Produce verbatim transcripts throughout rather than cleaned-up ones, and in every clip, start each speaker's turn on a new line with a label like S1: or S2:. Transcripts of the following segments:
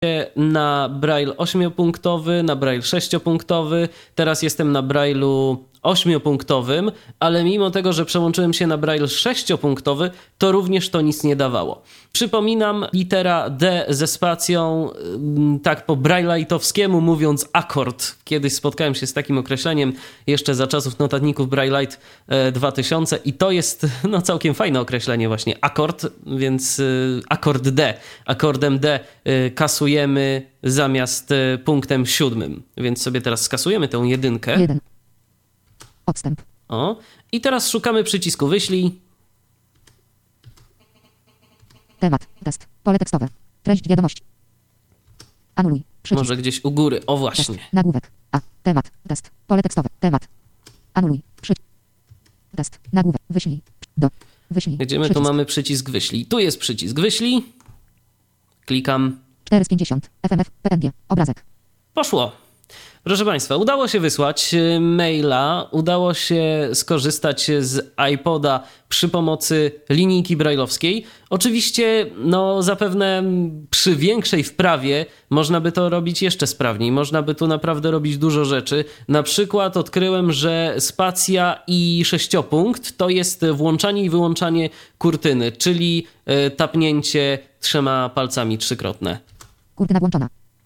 S1: na braille ośmiopunktowy, na braille sześciopunktowy, teraz jestem na braille'u ośmiopunktowym, ale mimo tego, że przełączyłem się na braille sześciopunktowy, to również to nic nie dawało. Przypominam, litera D ze spacją, tak po braille'itowskiemu mówiąc akord. Kiedyś spotkałem się z takim określeniem jeszcze za czasów notatników Braille'ite dwa tysiące i to jest no całkiem fajne określenie właśnie, akord, więc akord D. Akordem D kasujemy zamiast punktem siódmym, więc sobie teraz skasujemy tę jedynkę.
S2: Jeden. Odstęp.
S1: O, i teraz szukamy przycisku wyślij.
S2: Temat. Test. Pole tekstowe. Treść wiadomości. Anuluj. Przycisk.
S1: Może gdzieś u góry. O właśnie.
S2: Test. Nagłówek. A. Temat. Test. Pole tekstowe. Temat. Anuluj. Przycisk. Test. Nagłówek. Wyślij. Do. Wyślij.
S1: Jedziemy, tu mamy przycisk wyślij. Tu jest przycisk wyślij. Klikam.
S2: cztery z pięćdziesiąt. F M F. P N G. Obrazek.
S1: Poszło. Proszę Państwa, udało się wysłać maila, udało się skorzystać z iPoda przy pomocy linijki brajlowskiej. Oczywiście, no zapewne przy większej wprawie można by to robić jeszcze sprawniej. Można by tu naprawdę robić dużo rzeczy. Na przykład odkryłem, że spacja i sześciopunkt to jest włączanie i wyłączanie kurtyny, czyli tapnięcie trzema palcami trzykrotne.
S2: Kurtyna włączona.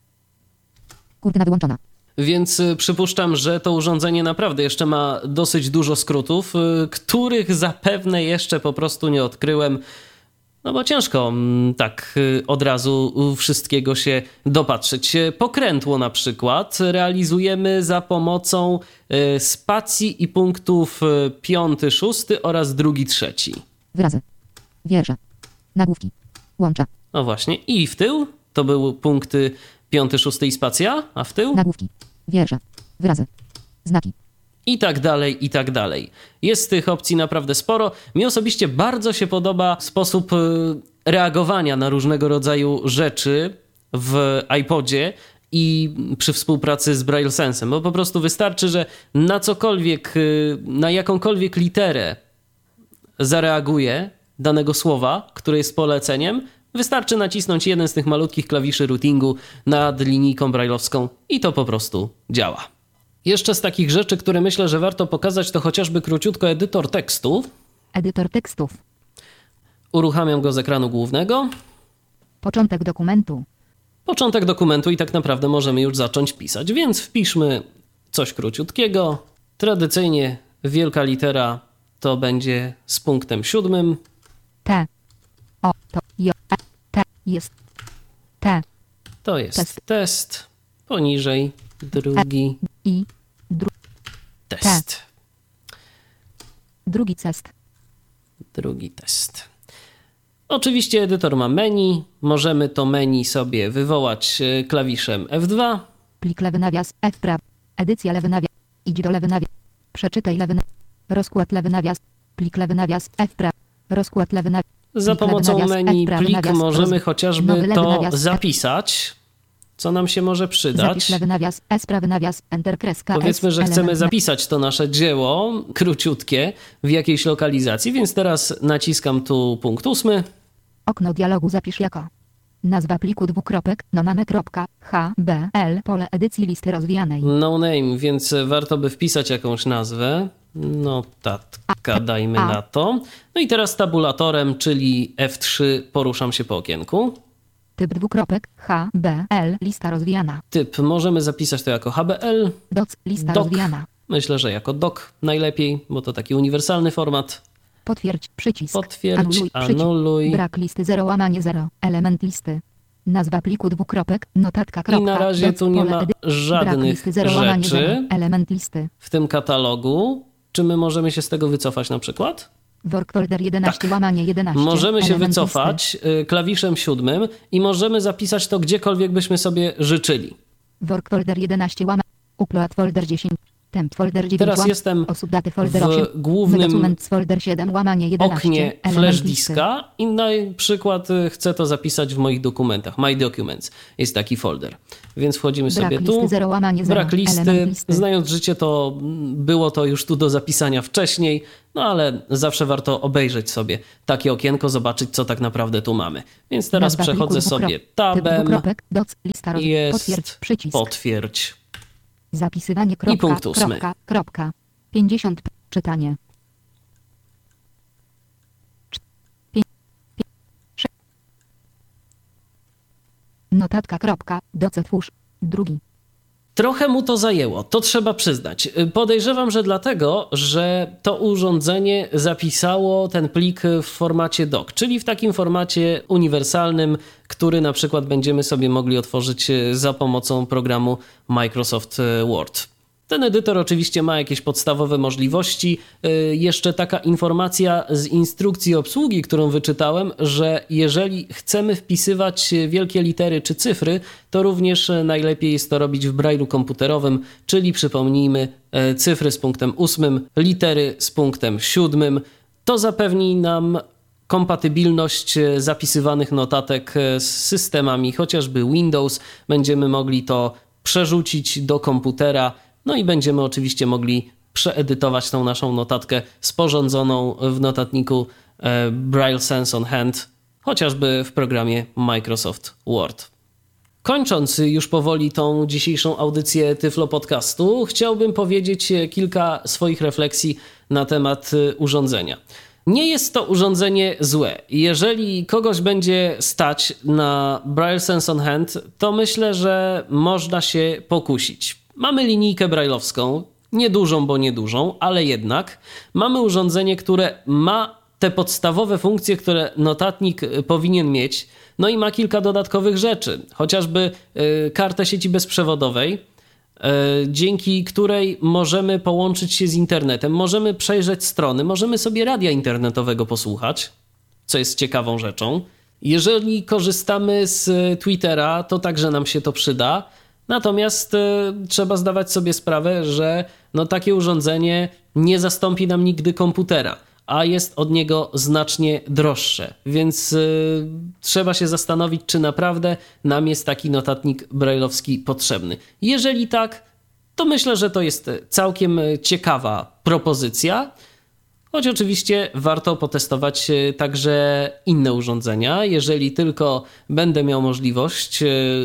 S2: Kurtyna wyłączona.
S1: Więc przypuszczam, że to urządzenie naprawdę jeszcze ma dosyć dużo skrótów, których zapewne jeszcze po prostu nie odkryłem. No bo ciężko tak od razu wszystkiego się dopatrzyć. Pokrętło na przykład realizujemy za pomocą spacji i punktów piąty, szósty oraz drugi, trzeci.
S2: Wyrazy. Wiersze. Nagłówki. Łącza.
S1: No właśnie. I w tył to były punkty piąty, szósty i spacja, a w tył?
S2: Nagłówki. Wiersze. Wyrazy. Znaki.
S1: I tak dalej, i tak dalej. Jest tych opcji naprawdę sporo. Mi osobiście bardzo się podoba sposób reagowania na różnego rodzaju rzeczy w iPodzie i przy współpracy z Braille Sensem, bo po prostu wystarczy, że na cokolwiek, na jakąkolwiek literę zareaguje danego słowa, które jest poleceniem, wystarczy nacisnąć jeden z tych malutkich klawiszy routingu nad linijką brajlowską i to po prostu działa. Jeszcze z takich rzeczy, które myślę, że warto pokazać, to chociażby króciutko edytor tekstu.
S2: Edytor tekstów.
S1: Uruchamiam go z ekranu głównego.
S2: Początek dokumentu.
S1: Początek dokumentu i tak naprawdę możemy już zacząć pisać, więc wpiszmy coś króciutkiego. Tradycyjnie wielka litera to będzie z punktem siódmym.
S2: T. O. To. J. E. T. Jest. T.
S1: To jest test.
S2: Test.
S1: Poniżej drugi.
S2: E. I. Dru.
S1: Test.
S2: T. Drugi test.
S1: Drugi test. Oczywiście edytor ma menu. Możemy to menu sobie wywołać klawiszem F dwa.
S2: Plik lewy nawias F praw. Edycja lewy nawias. Idź do lewy nawias. Przeczytaj lewy nawias. Rozkład lewy nawias. Plik lewy nawias F praw. Rozkład lewy nawias.
S1: Za pomocą menu plik możemy chociażby to zapisać, co nam się może przydać.
S2: Zapisz lewy nawias, S prawy nawias, Enter kreska.
S1: Powiedzmy, że chcemy zapisać to nasze dzieło króciutkie w jakiejś lokalizacji, więc teraz naciskam tu punkt ósmy.
S2: Okno dialogu zapisz jako nazwa pliku dwukropek, noname.hbl, pole edycji listy rozwijanej.
S1: No name, więc warto by wpisać jakąś nazwę. Notatka, dajmy na to. No i teraz tabulatorem, czyli F trzy, poruszam się po okienku.
S2: Typ dwukropek, H B L, lista rozwijana.
S1: Typ, możemy zapisać to jako H B L.
S2: Doc, lista
S1: doc.
S2: rozwijana.
S1: Myślę, że jako doc najlepiej, bo to taki uniwersalny format.
S2: Potwierdź, przycisk.
S1: Potwierdź,
S2: anuluj.
S1: anuluj.
S2: Brak listy zero, łamanie zero, element listy. Nazwa pliku dwukropek, notatka.
S1: I na razie
S2: doc,
S1: tu nie
S2: pole
S1: ma
S2: edy-
S1: żadnych
S2: listy, zero, łamanie
S1: rzeczy
S2: zero, element listy.
S1: w tym katalogu. Czy my możemy się z tego wycofać na przykład?
S2: Work folder jedenaście,
S1: Tak.
S2: łamanie jedenaście.
S1: Możemy się
S2: element
S1: wycofać
S2: listy.
S1: klawiszem siódmym i możemy zapisać to gdziekolwiek byśmy sobie życzyli.
S2: Work folder jedenaście, łamanie. Upload folder dziesięć. Temp folder dziewięć.
S1: Teraz
S2: łam-
S1: jestem
S2: osób daty folder osiem.
S1: w głównym
S2: Documents folder siedem łamanie jedenaście.
S1: oknie
S2: Element
S1: flash
S2: listy.
S1: diska i na przykład y, chcę to zapisać w moich dokumentach. My Documents jest taki folder. Więc wchodzimy
S2: Brak
S1: sobie
S2: listy
S1: tu.
S2: zero łamanie zero.
S1: Brak listy.
S2: Element listy.
S1: Znając życie, to mm, było to już tu do zapisania wcześniej, no ale zawsze warto obejrzeć sobie takie okienko, zobaczyć, co tak naprawdę tu mamy. Więc teraz
S2: Nazwa pliku
S1: przechodzę
S2: dwukrop-
S1: sobie
S2: typ
S1: tabem.
S2: dwukropek, doc, lista roz...
S1: Jest
S2: Potwierdź przycisk.
S1: potwierdź.
S2: Zapisywanie kropka,
S1: punkt ósmy.
S2: kropka, kropka. pięćdziesiąt. Czytanie. Cz- pię- pię- sze- Notatka kropka, doce twórz. Drugi.
S1: Trochę mu to zajęło, to trzeba przyznać. Podejrzewam, że dlatego, że to urządzenie zapisało ten plik w formacie doc, czyli w takim formacie uniwersalnym, który na przykład będziemy sobie mogli otworzyć za pomocą programu Microsoft Word. Ten edytor oczywiście ma jakieś podstawowe możliwości. Jeszcze taka informacja z instrukcji obsługi, którą wyczytałem, że jeżeli chcemy wpisywać wielkie litery czy cyfry, to również najlepiej jest to robić w brajlu komputerowym, czyli przypomnijmy cyfry z punktem ósmym, litery z punktem siódmym. To zapewni nam kompatybilność zapisywanych notatek z systemami, chociażby Windows. Będziemy mogli to przerzucić do komputera. No i będziemy oczywiście mogli przeedytować tą naszą notatkę sporządzoną w notatniku Braille Sense on Hand, chociażby w programie Microsoft Word. Kończąc już powoli tą dzisiejszą audycję Tyflo Podcastu, chciałbym powiedzieć kilka swoich refleksji na temat urządzenia. Nie jest to urządzenie złe. Jeżeli kogoś będzie stać na Braille Sense on Hand, to myślę, że można się pokusić. Mamy linijkę brajlowską, niedużą, bo niedużą, ale jednak mamy urządzenie, które ma te podstawowe funkcje, które notatnik powinien mieć, no i ma kilka dodatkowych rzeczy, chociażby y, kartę sieci bezprzewodowej, y, dzięki której możemy połączyć się z internetem, możemy przejrzeć strony, możemy sobie radia internetowego posłuchać, co jest ciekawą rzeczą. Jeżeli korzystamy z Twittera, to także nam się to przyda. Natomiast y, trzeba zdawać sobie sprawę, że no, takie urządzenie nie zastąpi nam nigdy komputera, a jest od niego znacznie droższe, więc y, trzeba się zastanowić, czy naprawdę nam jest taki notatnik brajlowski potrzebny. Jeżeli tak, to myślę, że to jest całkiem ciekawa propozycja, choć oczywiście warto potestować także inne urządzenia. Jeżeli tylko będę miał możliwość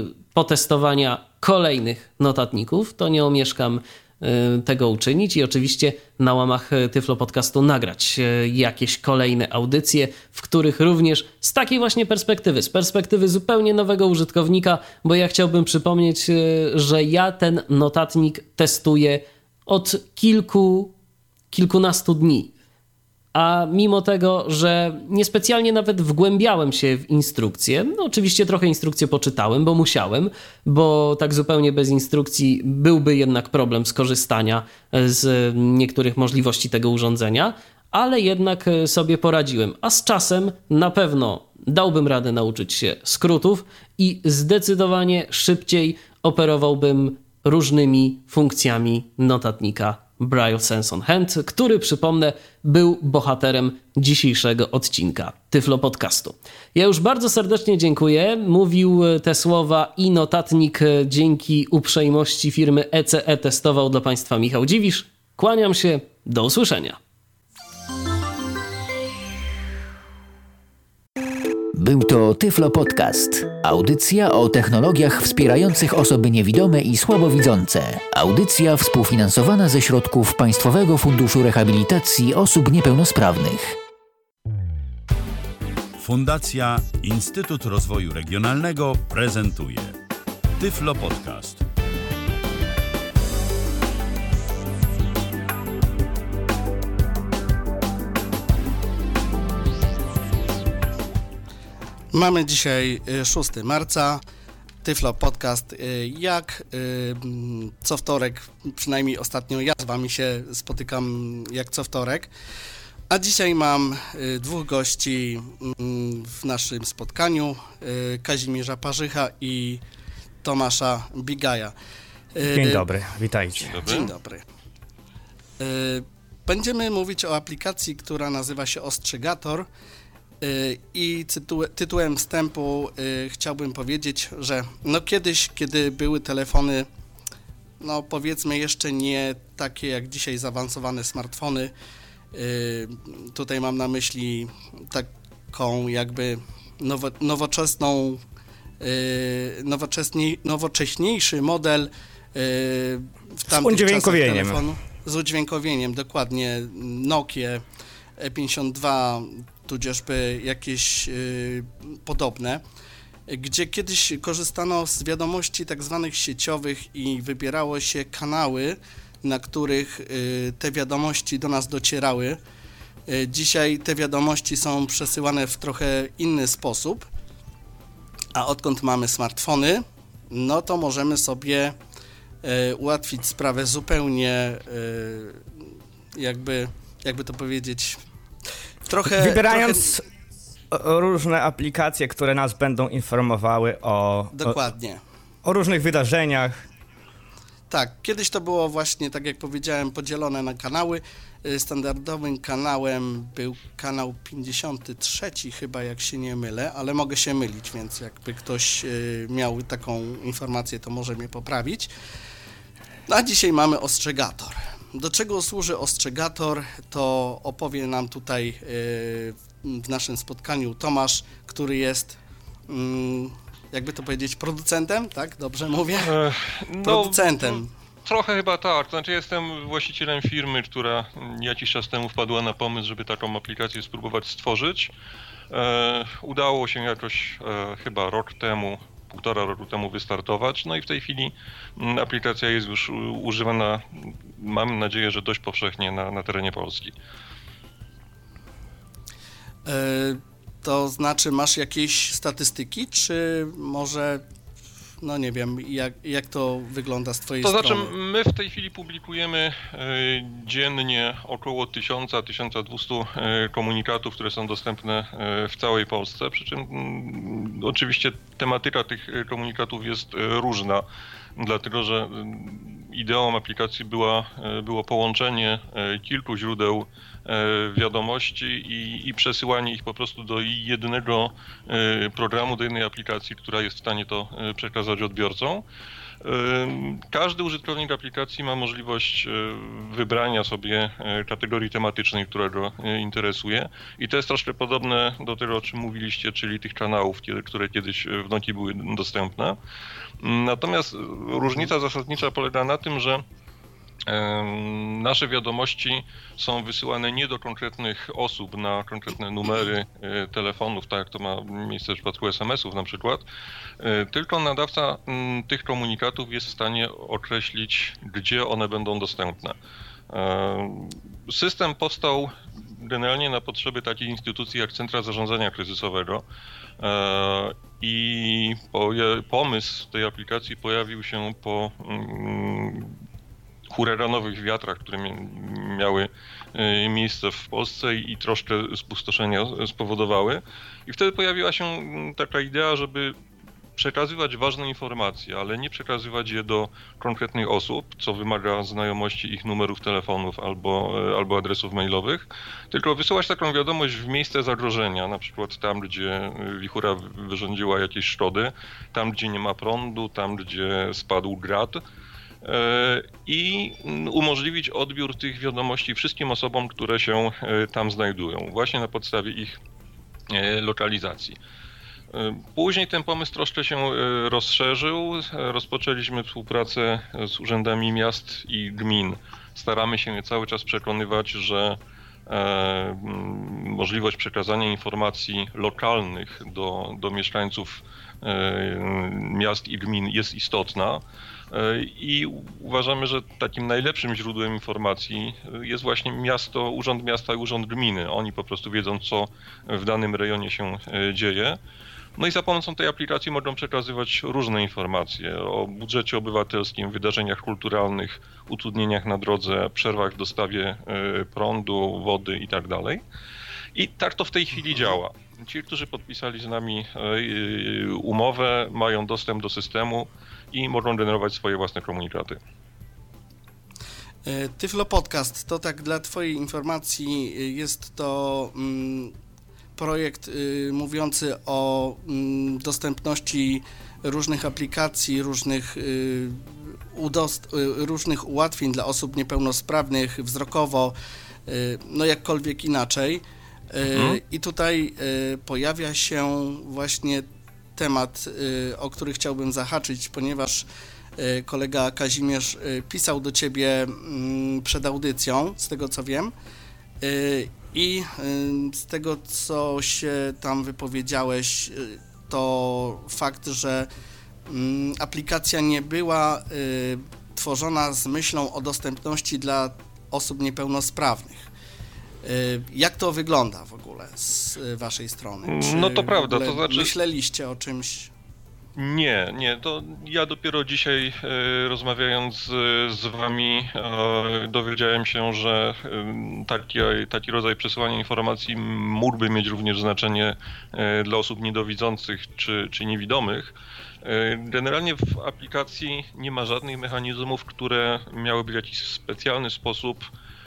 S1: potestowania kolejnych notatników, to nie omieszkam tego uczynić i oczywiście na łamach Tyflo Podcastu nagrać jakieś kolejne audycje, w których również z takiej właśnie perspektywy, z perspektywy zupełnie nowego użytkownika, bo ja chciałbym przypomnieć, że ja ten notatnik testuję od kilku, kilkunastu dni. A mimo tego, że niespecjalnie nawet wgłębiałem się w instrukcje, no oczywiście trochę instrukcje poczytałem, bo musiałem, bo tak zupełnie bez instrukcji byłby jednak problem skorzystania z niektórych możliwości tego urządzenia, ale jednak sobie poradziłem. A z czasem na pewno dałbym radę nauczyć się skrótów i zdecydowanie szybciej operowałbym różnymi funkcjami notatnika Braille Sense on Hand, który, przypomnę, był bohaterem dzisiejszego odcinka Tyflo Podcastu. Ja już bardzo serdecznie dziękuję. Mówił te słowa i notatnik dzięki uprzejmości firmy E C E testował dla Państwa Michał Dziwisz. Kłaniam się, do usłyszenia.
S3: Był to Tyflo Podcast. Audycja o technologiach wspierających osoby niewidome i słabowidzące. Audycja współfinansowana ze środków Państwowego Funduszu Rehabilitacji Osób Niepełnosprawnych.
S4: Fundacja Instytut Rozwoju Regionalnego prezentuje Tyflo Podcast.
S5: Mamy dzisiaj szóstego marca, Tyflo Podcast, jak co wtorek, przynajmniej ostatnio ja z Wami się spotykam jak co wtorek, a dzisiaj mam dwóch gości w naszym spotkaniu, Kazimierza Parzycha i Tomasza Bigaja.
S6: Dzień dobry, witajcie.
S5: Dzień dobry. Będziemy mówić o aplikacji, która nazywa się Ostrzygator i tytuł, tytułem wstępu chciałbym powiedzieć, że no kiedyś, kiedy były telefony, no powiedzmy jeszcze nie takie jak dzisiaj zaawansowane smartfony, tutaj mam na myśli taką jakby nowo, nowoczesną, nowocześniej, nowocześniejszy model w tamtych
S6: z udźwiękowieniem.
S5: czasach telefonu. Z udźwiękowieniem, dokładnie Nokia E pięćdziesiąt dwa, tudzieżby jakieś y, podobne, gdzie kiedyś korzystano z wiadomości tak zwanych sieciowych i wybierało się kanały, na których y, te wiadomości do nas docierały. Y, dzisiaj te wiadomości są przesyłane w trochę inny sposób, a odkąd mamy smartfony, no to możemy sobie y, ułatwić sprawę zupełnie y, jakby, jakby to powiedzieć, trochę...
S6: Wybierając trochę... różne aplikacje, które nas będą informowały o...
S5: Dokładnie.
S6: O, o różnych wydarzeniach.
S5: Tak, kiedyś to było właśnie, tak jak powiedziałem, podzielone na kanały. Standardowym kanałem był kanał pięćdziesiąty trzeci chyba, jak się nie mylę, ale mogę się mylić, więc jakby ktoś miał taką informację, to może mnie poprawić. A dzisiaj mamy Ostrzygator. Do czego służy Ostrzygator, to opowie nam tutaj w naszym spotkaniu Tomasz, który jest, jakby to powiedzieć, producentem, tak? Dobrze mówię? E, no, producentem.
S7: Trochę chyba tak, znaczy jestem właścicielem firmy, która jakiś czas temu wpadła na pomysł, żeby taką aplikację spróbować stworzyć. E, udało się jakoś e, chyba rok temu, półtora roku temu wystartować, no i w tej chwili aplikacja jest już używana, mam nadzieję, że dość powszechnie na, na terenie Polski.
S5: E, to znaczy masz jakieś statystyki, czy może, no nie wiem, jak, jak to wygląda z twojej
S7: to
S5: strony?
S7: To znaczy my w tej chwili publikujemy y, dziennie około tysiąc do tysiąca dwustu y, komunikatów, które są dostępne y, w całej Polsce, przy czym y, oczywiście tematyka tych komunikatów jest y, różna, dlatego że y, ideą aplikacji była, y, było połączenie y, kilku źródeł wiadomości i, i przesyłanie ich po prostu do jednego programu, do jednej aplikacji, która jest w stanie to przekazać odbiorcom. Każdy użytkownik aplikacji ma możliwość wybrania sobie kategorii tematycznej, która go interesuje i to jest troszkę podobne do tego, o czym mówiliście, czyli tych kanałów, które kiedyś w Nokii były dostępne. Natomiast różnica zasadnicza polega na tym, że nasze wiadomości są wysyłane nie do konkretnych osób na konkretne numery telefonów, tak jak to ma miejsce w przypadku es em esów na przykład, tylko nadawca tych komunikatów jest w stanie określić, gdzie one będą dostępne. System powstał generalnie na potrzeby takiej instytucji jak Centra Zarządzania Kryzysowego i pomysł tej aplikacji pojawił się po huraganowych wiatrach, które miały miejsce w Polsce i troszkę spustoszenia spowodowały. I wtedy pojawiła się taka idea, żeby przekazywać ważne informacje, ale nie przekazywać je do konkretnych osób, co wymaga znajomości ich numerów telefonów albo, albo adresów mailowych, tylko wysyłać taką wiadomość w miejsce zagrożenia, na przykład tam, gdzie wichura wyrządziła jakieś szkody, tam, gdzie nie ma prądu, tam, gdzie spadł grad, i umożliwić odbiór tych wiadomości wszystkim osobom, które się tam znajdują, właśnie na podstawie ich lokalizacji. Później ten pomysł troszkę się rozszerzył, rozpoczęliśmy współpracę z urzędami miast i gmin. Staramy się cały czas przekonywać, że możliwość przekazania informacji lokalnych do, do mieszkańców miast i gmin jest istotna. I uważamy, że takim najlepszym źródłem informacji jest właśnie miasto, urząd miasta i urząd gminy. Oni po prostu wiedzą, co w danym rejonie się dzieje. No i za pomocą tej aplikacji mogą przekazywać różne informacje o budżecie obywatelskim, wydarzeniach kulturalnych, utrudnieniach na drodze, przerwach w dostawie prądu, wody i tak dalej. I tak to w tej chwili działa. Ci, którzy podpisali z nami umowę, mają dostęp do systemu i mogą generować swoje własne komunikaty.
S5: Tyflo Podcast, to tak dla Twojej informacji, jest to mm, projekt y, mówiący o mm, dostępności różnych aplikacji, różnych, y, udost- y, różnych ułatwień dla osób niepełnosprawnych wzrokowo, y, no jakkolwiek inaczej. Y, mhm. I tutaj y, pojawia się właśnie temat, y, o który chciałbym zahaczyć, ponieważ y, kolega Kazimierz y, pisał do Ciebie y, przed audycją, z tego co wiem. Y, I y, z tego, co się tam wypowiedziałeś, y, to fakt, że y, aplikacja nie była y, tworzona z myślą o dostępności dla osób niepełnosprawnych. Y, jak to wygląda w ogóle z y, Waszej strony? Czy
S7: no to prawda, to znaczy...
S5: myśleliście o czymś?
S7: Nie, nie, to ja dopiero dzisiaj e, rozmawiając z, z Wami e, dowiedziałem się, że e, taki, taki rodzaj przesyłania informacji mógłby mieć również znaczenie e, dla osób niedowidzących czy, czy niewidomych. E, generalnie w aplikacji nie ma żadnych mechanizmów, które miałyby w jakiś specjalny sposób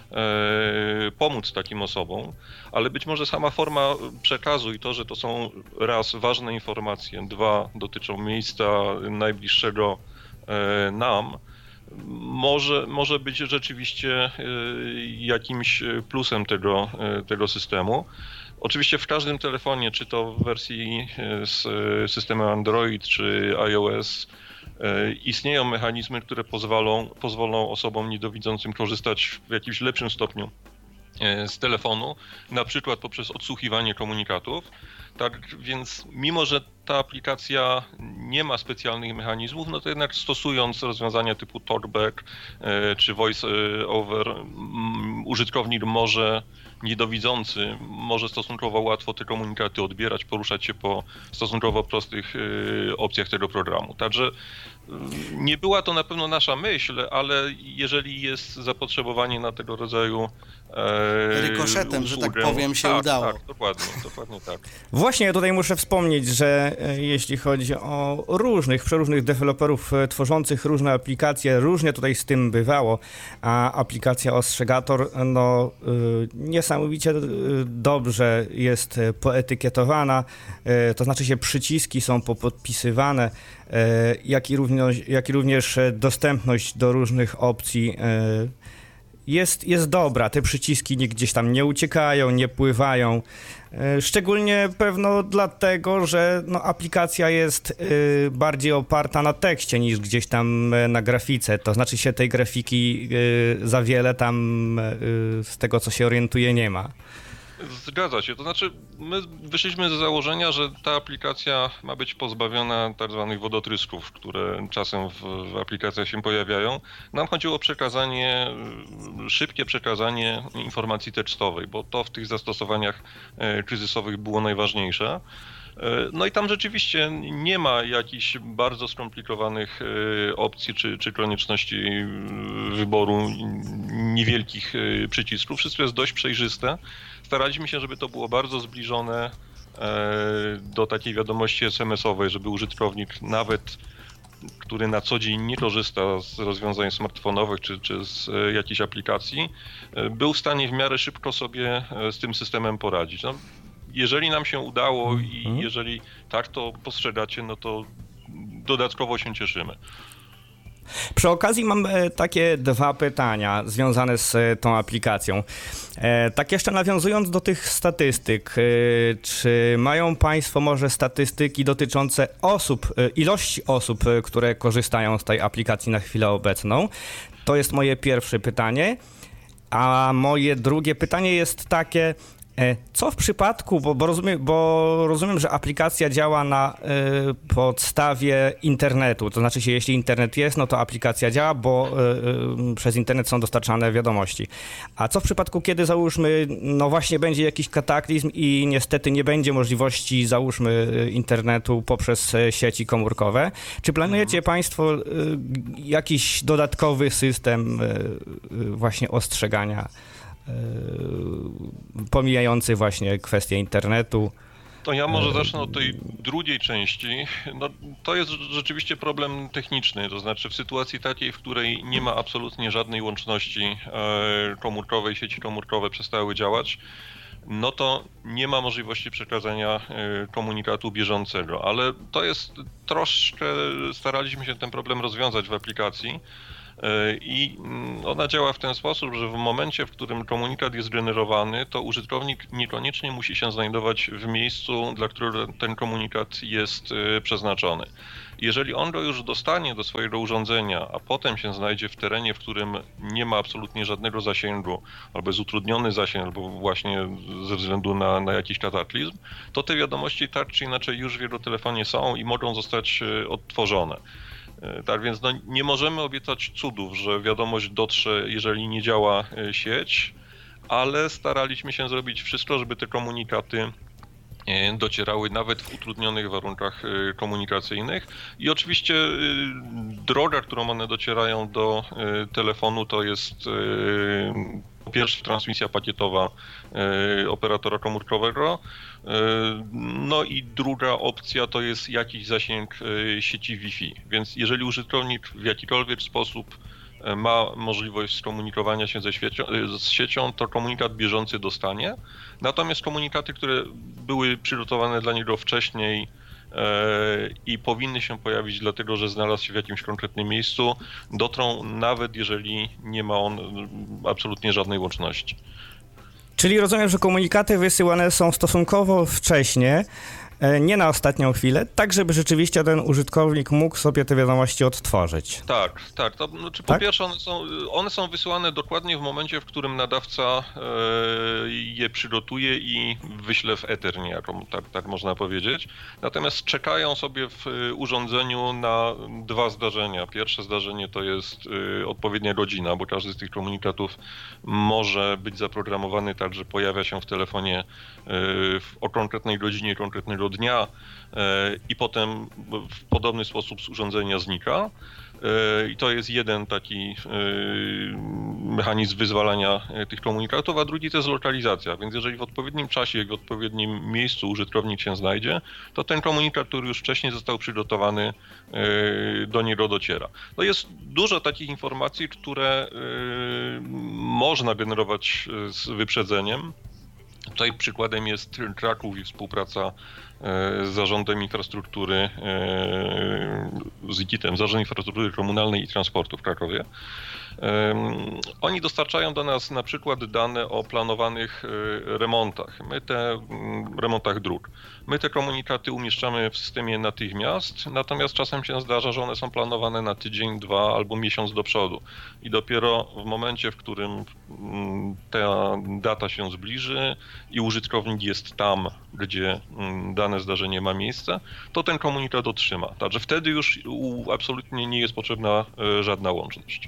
S7: pomóc takim osobom, ale być może sama forma przekazu i to, że to są raz ważne informacje, dwa dotyczą miejsca najbliższego nam, może, może być rzeczywiście jakimś plusem tego, tego systemu. Oczywiście w każdym telefonie, czy to w wersji z systemem Android czy iOS, istnieją mechanizmy, które pozwolą, pozwolą osobom niedowidzącym korzystać w jakimś lepszym stopniu z telefonu, na przykład poprzez odsłuchiwanie komunikatów. Tak więc mimo, że ta aplikacja nie ma specjalnych mechanizmów, no to jednak stosując rozwiązania typu TalkBack czy Voice Over, użytkownik może, niedowidzący, może stosunkowo łatwo te komunikaty odbierać, poruszać się po stosunkowo prostych opcjach tego programu. Także nie była to na pewno nasza myśl, ale jeżeli jest zapotrzebowanie na tego rodzaju e,
S5: rykoszetem,
S7: usługę,
S5: że tak powiem, się
S7: tak,
S5: udało.
S7: Tak, dokładnie, dokładnie tak.
S6: Właśnie tutaj muszę wspomnieć, że jeśli chodzi o różnych, przeróżnych deweloperów tworzących różne aplikacje, różnie tutaj z tym bywało, a aplikacja Ostrzegator no niesamowicie dobrze jest poetykietowana, to znaczy się przyciski są popodpisywane, jak i również, jak i również dostępność do różnych opcji jest, jest dobra. Te przyciski gdzieś tam nie uciekają, nie pływają. Szczególnie pewno dlatego, że no, aplikacja jest y, bardziej oparta na tekście niż gdzieś tam na grafice. To znaczy się tej grafiki y, za wiele tam y, z tego, co się orientuje, nie ma.
S7: Zgadza się, to znaczy my wyszliśmy z założenia, że ta aplikacja ma być pozbawiona tak zwanych wodotrysków, które czasem w, w aplikacjach się pojawiają. Nam chodziło o przekazanie, szybkie przekazanie informacji tekstowej, bo to w tych zastosowaniach kryzysowych było najważniejsze. No i tam rzeczywiście nie ma jakichś bardzo skomplikowanych opcji czy, czy konieczności wyboru niewielkich przycisków. Wszystko jest dość przejrzyste. Staraliśmy się, żeby to było bardzo zbliżone do takiej wiadomości es em esowej, żeby użytkownik nawet, który na co dzień nie korzysta z rozwiązań smartfonowych czy, czy z jakiejś aplikacji, był w stanie w miarę szybko sobie z tym systemem poradzić. No, jeżeli nam się udało i jeżeli tak to postrzegacie, no to dodatkowo się cieszymy.
S6: Przy okazji mam takie dwa pytania związane z tą aplikacją. Tak jeszcze nawiązując do tych statystyk, czy mają Państwo może statystyki dotyczące osób, ilości osób, które korzystają z tej aplikacji na chwilę obecną? To jest moje pierwsze pytanie. A moje drugie pytanie jest takie, co w przypadku, bo, bo, rozumiem, bo rozumiem, że aplikacja działa na y, podstawie internetu, to znaczy się, jeśli internet jest, no to aplikacja działa, bo y, y, przez internet są dostarczane wiadomości. A co w przypadku, kiedy załóżmy, no właśnie będzie jakiś kataklizm i niestety nie będzie możliwości, załóżmy, internetu poprzez sieci komórkowe? Czy planujecie Państwo y, jakiś dodatkowy system y, y, właśnie ostrzegania, pomijający właśnie kwestię internetu?
S7: To ja może zacznę od tej drugiej części. No, to jest rzeczywiście problem techniczny, to znaczy w sytuacji takiej, w której nie ma absolutnie żadnej łączności komórkowej, sieci komórkowe przestały działać, no to nie ma możliwości przekazania komunikatu bieżącego, ale to jest troszkę, staraliśmy się ten problem rozwiązać w aplikacji. I ona działa w ten sposób, że w momencie, w którym komunikat jest generowany, to użytkownik niekoniecznie musi się znajdować w miejscu, dla którego ten komunikat jest przeznaczony. Jeżeli on go już dostanie do swojego urządzenia, a potem się znajdzie w terenie, w którym nie ma absolutnie żadnego zasięgu, albo jest utrudniony zasięg, albo właśnie ze względu na, na jakiś kataklizm, to te wiadomości tak czy inaczej już w jego telefonie są i mogą zostać odtworzone. Tak więc no, nie możemy obiecać cudów, że wiadomość dotrze, jeżeli nie działa sieć, ale staraliśmy się zrobić wszystko, żeby te komunikaty docierały nawet w utrudnionych warunkach komunikacyjnych. I oczywiście droga, którą one docierają do telefonu, to jest po pierwsze transmisja pakietowa operatora komórkowego, no i druga opcja to jest jakiś zasięg sieci Wi-Fi. Więc jeżeli użytkownik w jakikolwiek sposób ma możliwość skomunikowania się ze siecią, z siecią, to komunikat bieżący dostanie. Natomiast komunikaty, które były przygotowane dla niego wcześniej i powinny się pojawić dlatego, że znalazł się w jakimś konkretnym miejscu, dotrą nawet jeżeli nie ma on absolutnie żadnej łączności.
S6: Czyli rozumiem, że komunikaty wysyłane są stosunkowo wcześnie, nie na ostatnią chwilę, tak żeby rzeczywiście ten użytkownik mógł sobie te wiadomości odtworzyć.
S7: Tak, tak. To, znaczy, po
S6: tak?
S7: pierwsze one są, one są wysyłane dokładnie w momencie, w którym nadawca e, je przygotuje i wyśle w eter niejako, tak, tak można powiedzieć. Natomiast czekają sobie w urządzeniu na dwa zdarzenia. Pierwsze zdarzenie to jest e, odpowiednia godzina, bo każdy z tych komunikatów może być zaprogramowany tak, że pojawia się w telefonie e, w, o konkretnej godzinie konkretnego dnia i potem w podobny sposób z urządzenia znika. I to jest jeden taki mechanizm wyzwalania tych komunikatów, a drugi to jest lokalizacja. Więc jeżeli w odpowiednim czasie i w odpowiednim miejscu użytkownik się znajdzie, to ten komunikat, który już wcześniej został przygotowany, do niego dociera. No jest dużo takich informacji, które można generować z wyprzedzeniem. Tutaj przykładem jest Kraków i współpraca z Zarządem Infrastruktury, z I K I T-em, Zarząd Infrastruktury Komunalnej i Transportu w Krakowie. Oni dostarczają do nas na przykład dane o planowanych remontach, my te remontach dróg. My te komunikaty umieszczamy w systemie natychmiast, natomiast czasem się zdarza, że one są planowane na tydzień, dwa albo miesiąc do przodu. I dopiero w momencie, w którym ta data się zbliży i użytkownik jest tam, gdzie dane zdarzenie ma miejsce, to ten komunikat otrzyma. Także wtedy już absolutnie nie jest potrzebna żadna łączność.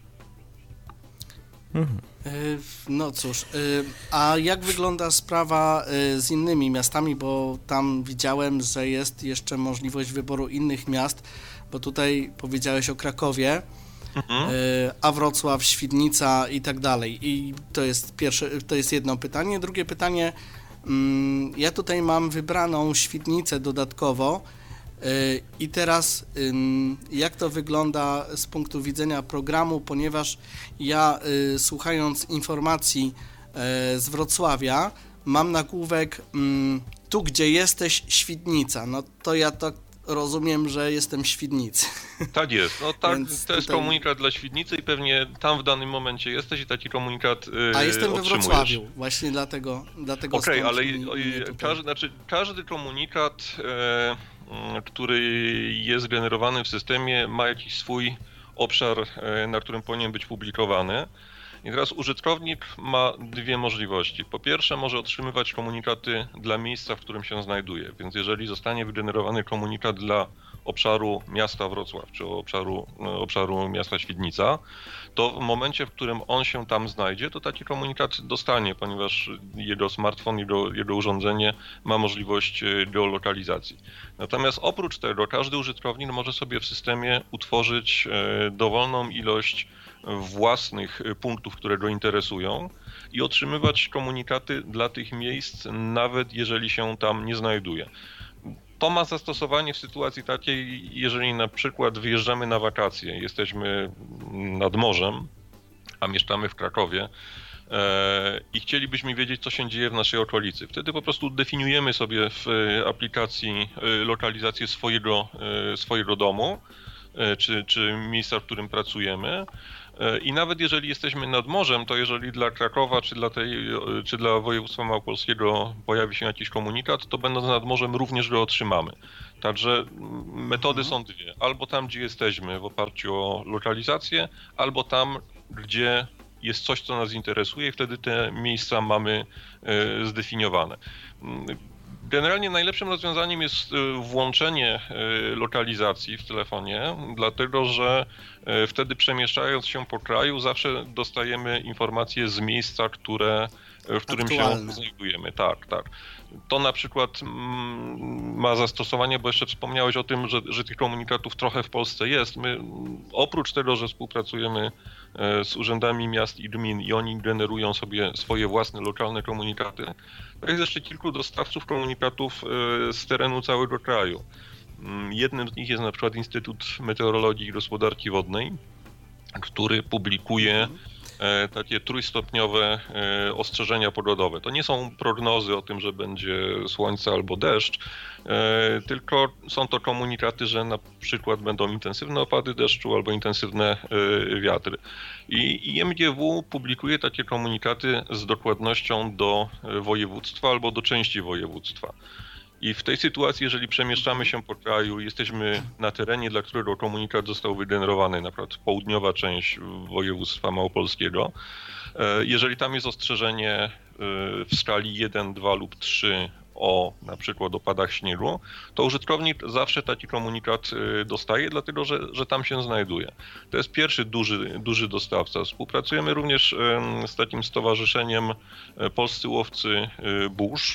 S5: Mhm. No cóż, a jak wygląda sprawa z innymi miastami, bo tam widziałem, że jest jeszcze możliwość wyboru innych miast, bo tutaj powiedziałeś o Krakowie, mhm. a Wrocław, Świdnica i tak dalej. I to jest pierwsze, to jest jedno pytanie. Drugie pytanie, ja tutaj mam wybraną Świdnicę dodatkowo. I teraz jak to wygląda z punktu widzenia programu, ponieważ ja słuchając informacji z Wrocławia mam nagłówek tu gdzie jesteś Świdnica, no to ja tak rozumiem, że jestem w Świdnicy.
S7: Tak jest, no tak,
S5: Więc
S7: to jest
S5: tutaj...
S7: komunikat dla Świdnicy i pewnie tam w danym momencie jesteś i taki komunikat yy,
S5: A jestem we
S7: otrzymujesz.
S5: Wrocławiu, właśnie dlatego, dlatego
S7: Okej, okay, ale
S5: mnie, mnie
S7: każdy, znaczy, każdy komunikat e, który jest generowany w systemie, ma jakiś swój obszar, na którym powinien być publikowany. I teraz użytkownik ma dwie możliwości. Po pierwsze, może otrzymywać komunikaty dla miejsca, w którym się znajduje. Więc jeżeli zostanie wygenerowany komunikat dla obszaru miasta Wrocław, czy obszaru, obszaru miasta Świdnica, to w momencie, w którym on się tam znajdzie, to taki komunikat dostanie, ponieważ jego smartfon, jego, jego urządzenie ma możliwość geolokalizacji. Natomiast oprócz tego każdy użytkownik może sobie w systemie utworzyć dowolną ilość własnych punktów, które go interesują i otrzymywać komunikaty dla tych miejsc, nawet jeżeli się tam nie znajduje. To ma zastosowanie w sytuacji takiej, jeżeli na przykład wyjeżdżamy na wakacje, jesteśmy nad morzem, a mieszkamy w Krakowie e, i chcielibyśmy wiedzieć, co się dzieje w naszej okolicy. Wtedy po prostu definiujemy sobie w aplikacji lokalizację swojego, e, swojego domu, e, czy, czy miejsca, w którym pracujemy. I nawet jeżeli jesteśmy nad morzem, to jeżeli dla Krakowa czy dla, tej, czy dla województwa małopolskiego pojawi się jakiś komunikat, to będąc nad morzem również go otrzymamy. Także metody są dwie. Albo tam, gdzie jesteśmy w oparciu o lokalizację, albo tam, gdzie jest coś, co nas interesuje i wtedy te miejsca mamy zdefiniowane. Generalnie najlepszym rozwiązaniem jest włączenie lokalizacji w telefonie, dlatego że wtedy przemieszczając się po kraju zawsze dostajemy informacje z miejsca, które, w którym
S5: Aktualne.
S7: się znajdujemy. Tak, tak. To na przykład ma zastosowanie, bo jeszcze wspomniałeś o tym, że, że tych komunikatów trochę w Polsce jest. My oprócz tego, że współpracujemy z urzędami miast i gmin i oni generują sobie swoje własne lokalne komunikaty, to jest jeszcze kilku dostawców komunikatów z terenu całego kraju. Jednym z nich jest na przykład Instytut Meteorologii i Gospodarki Wodnej, który publikuje takie trójstopniowe ostrzeżenia pogodowe. To nie są prognozy o tym, że będzie słońce albo deszcz, tylko są to komunikaty, że na przykład będą intensywne opady deszczu albo intensywne wiatry. I I M G W publikuje takie komunikaty z dokładnością do województwa albo do części województwa. I w tej sytuacji, jeżeli przemieszczamy się po kraju, jesteśmy na terenie, dla którego komunikat został wygenerowany, na przykład południowa część województwa małopolskiego, jeżeli tam jest ostrzeżenie w skali jeden, dwa lub trzy o na przykład opadach śniegu, to użytkownik zawsze taki komunikat dostaje, dlatego że, że tam się znajduje. To jest pierwszy duży, duży dostawca. Współpracujemy również z takim stowarzyszeniem Polscy Łowcy Burz,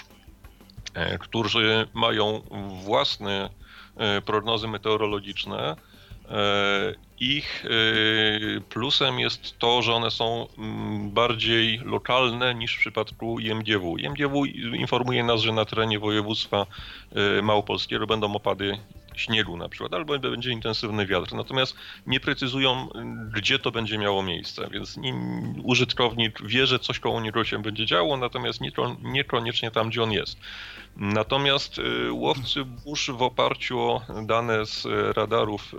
S7: którzy mają własne prognozy meteorologiczne. Ich plusem jest to, że one są bardziej lokalne niż w przypadku I M G W. I M G W informuje nas, że na terenie województwa małopolskiego będą opady śniegu na przykład, albo będzie intensywny wiatr. Natomiast nie precyzują, gdzie to będzie miało miejsce, więc użytkownik wie, że coś koło niego się będzie działo, natomiast niekoniecznie tam, gdzie on jest. Natomiast łowcy burz w oparciu o dane z radarów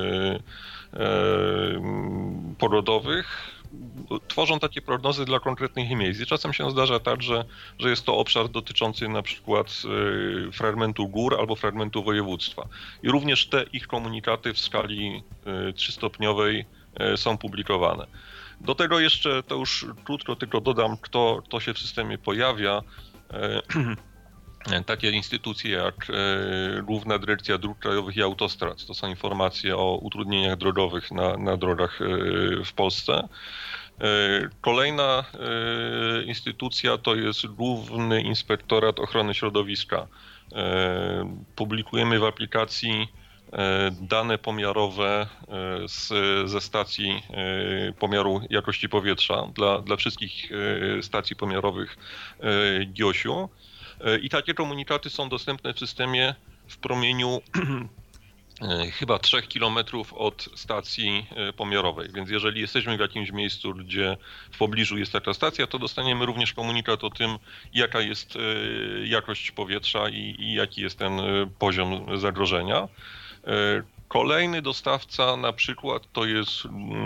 S7: pogodowych tworzą takie prognozy dla konkretnych miejsc. I czasem się zdarza tak, że, że jest to obszar dotyczący na przykład y, fragmentu gór albo fragmentu województwa. I również te ich komunikaty w skali y, trzystopniowej y, są publikowane. Do tego jeszcze, to już krótko tylko dodam, kto, kto się w systemie pojawia. Y, Takie instytucje jak Główna Dyrekcja Dróg Krajowych i Autostrad, to są informacje o utrudnieniach drogowych na, na drogach w Polsce. Kolejna instytucja to jest Główny Inspektorat Ochrony Środowiska. Publikujemy w aplikacji dane pomiarowe z, ze stacji pomiaru jakości powietrza dla, dla wszystkich stacji pomiarowych G O ś-u. I takie komunikaty są dostępne w systemie w promieniu chyba trzech kilometrów od stacji pomiarowej. Więc jeżeli jesteśmy w jakimś miejscu, gdzie w pobliżu jest taka stacja, to dostaniemy również komunikat o tym, jaka jest jakość powietrza i, i jaki jest ten poziom zagrożenia. Kolejny dostawca na przykład to jest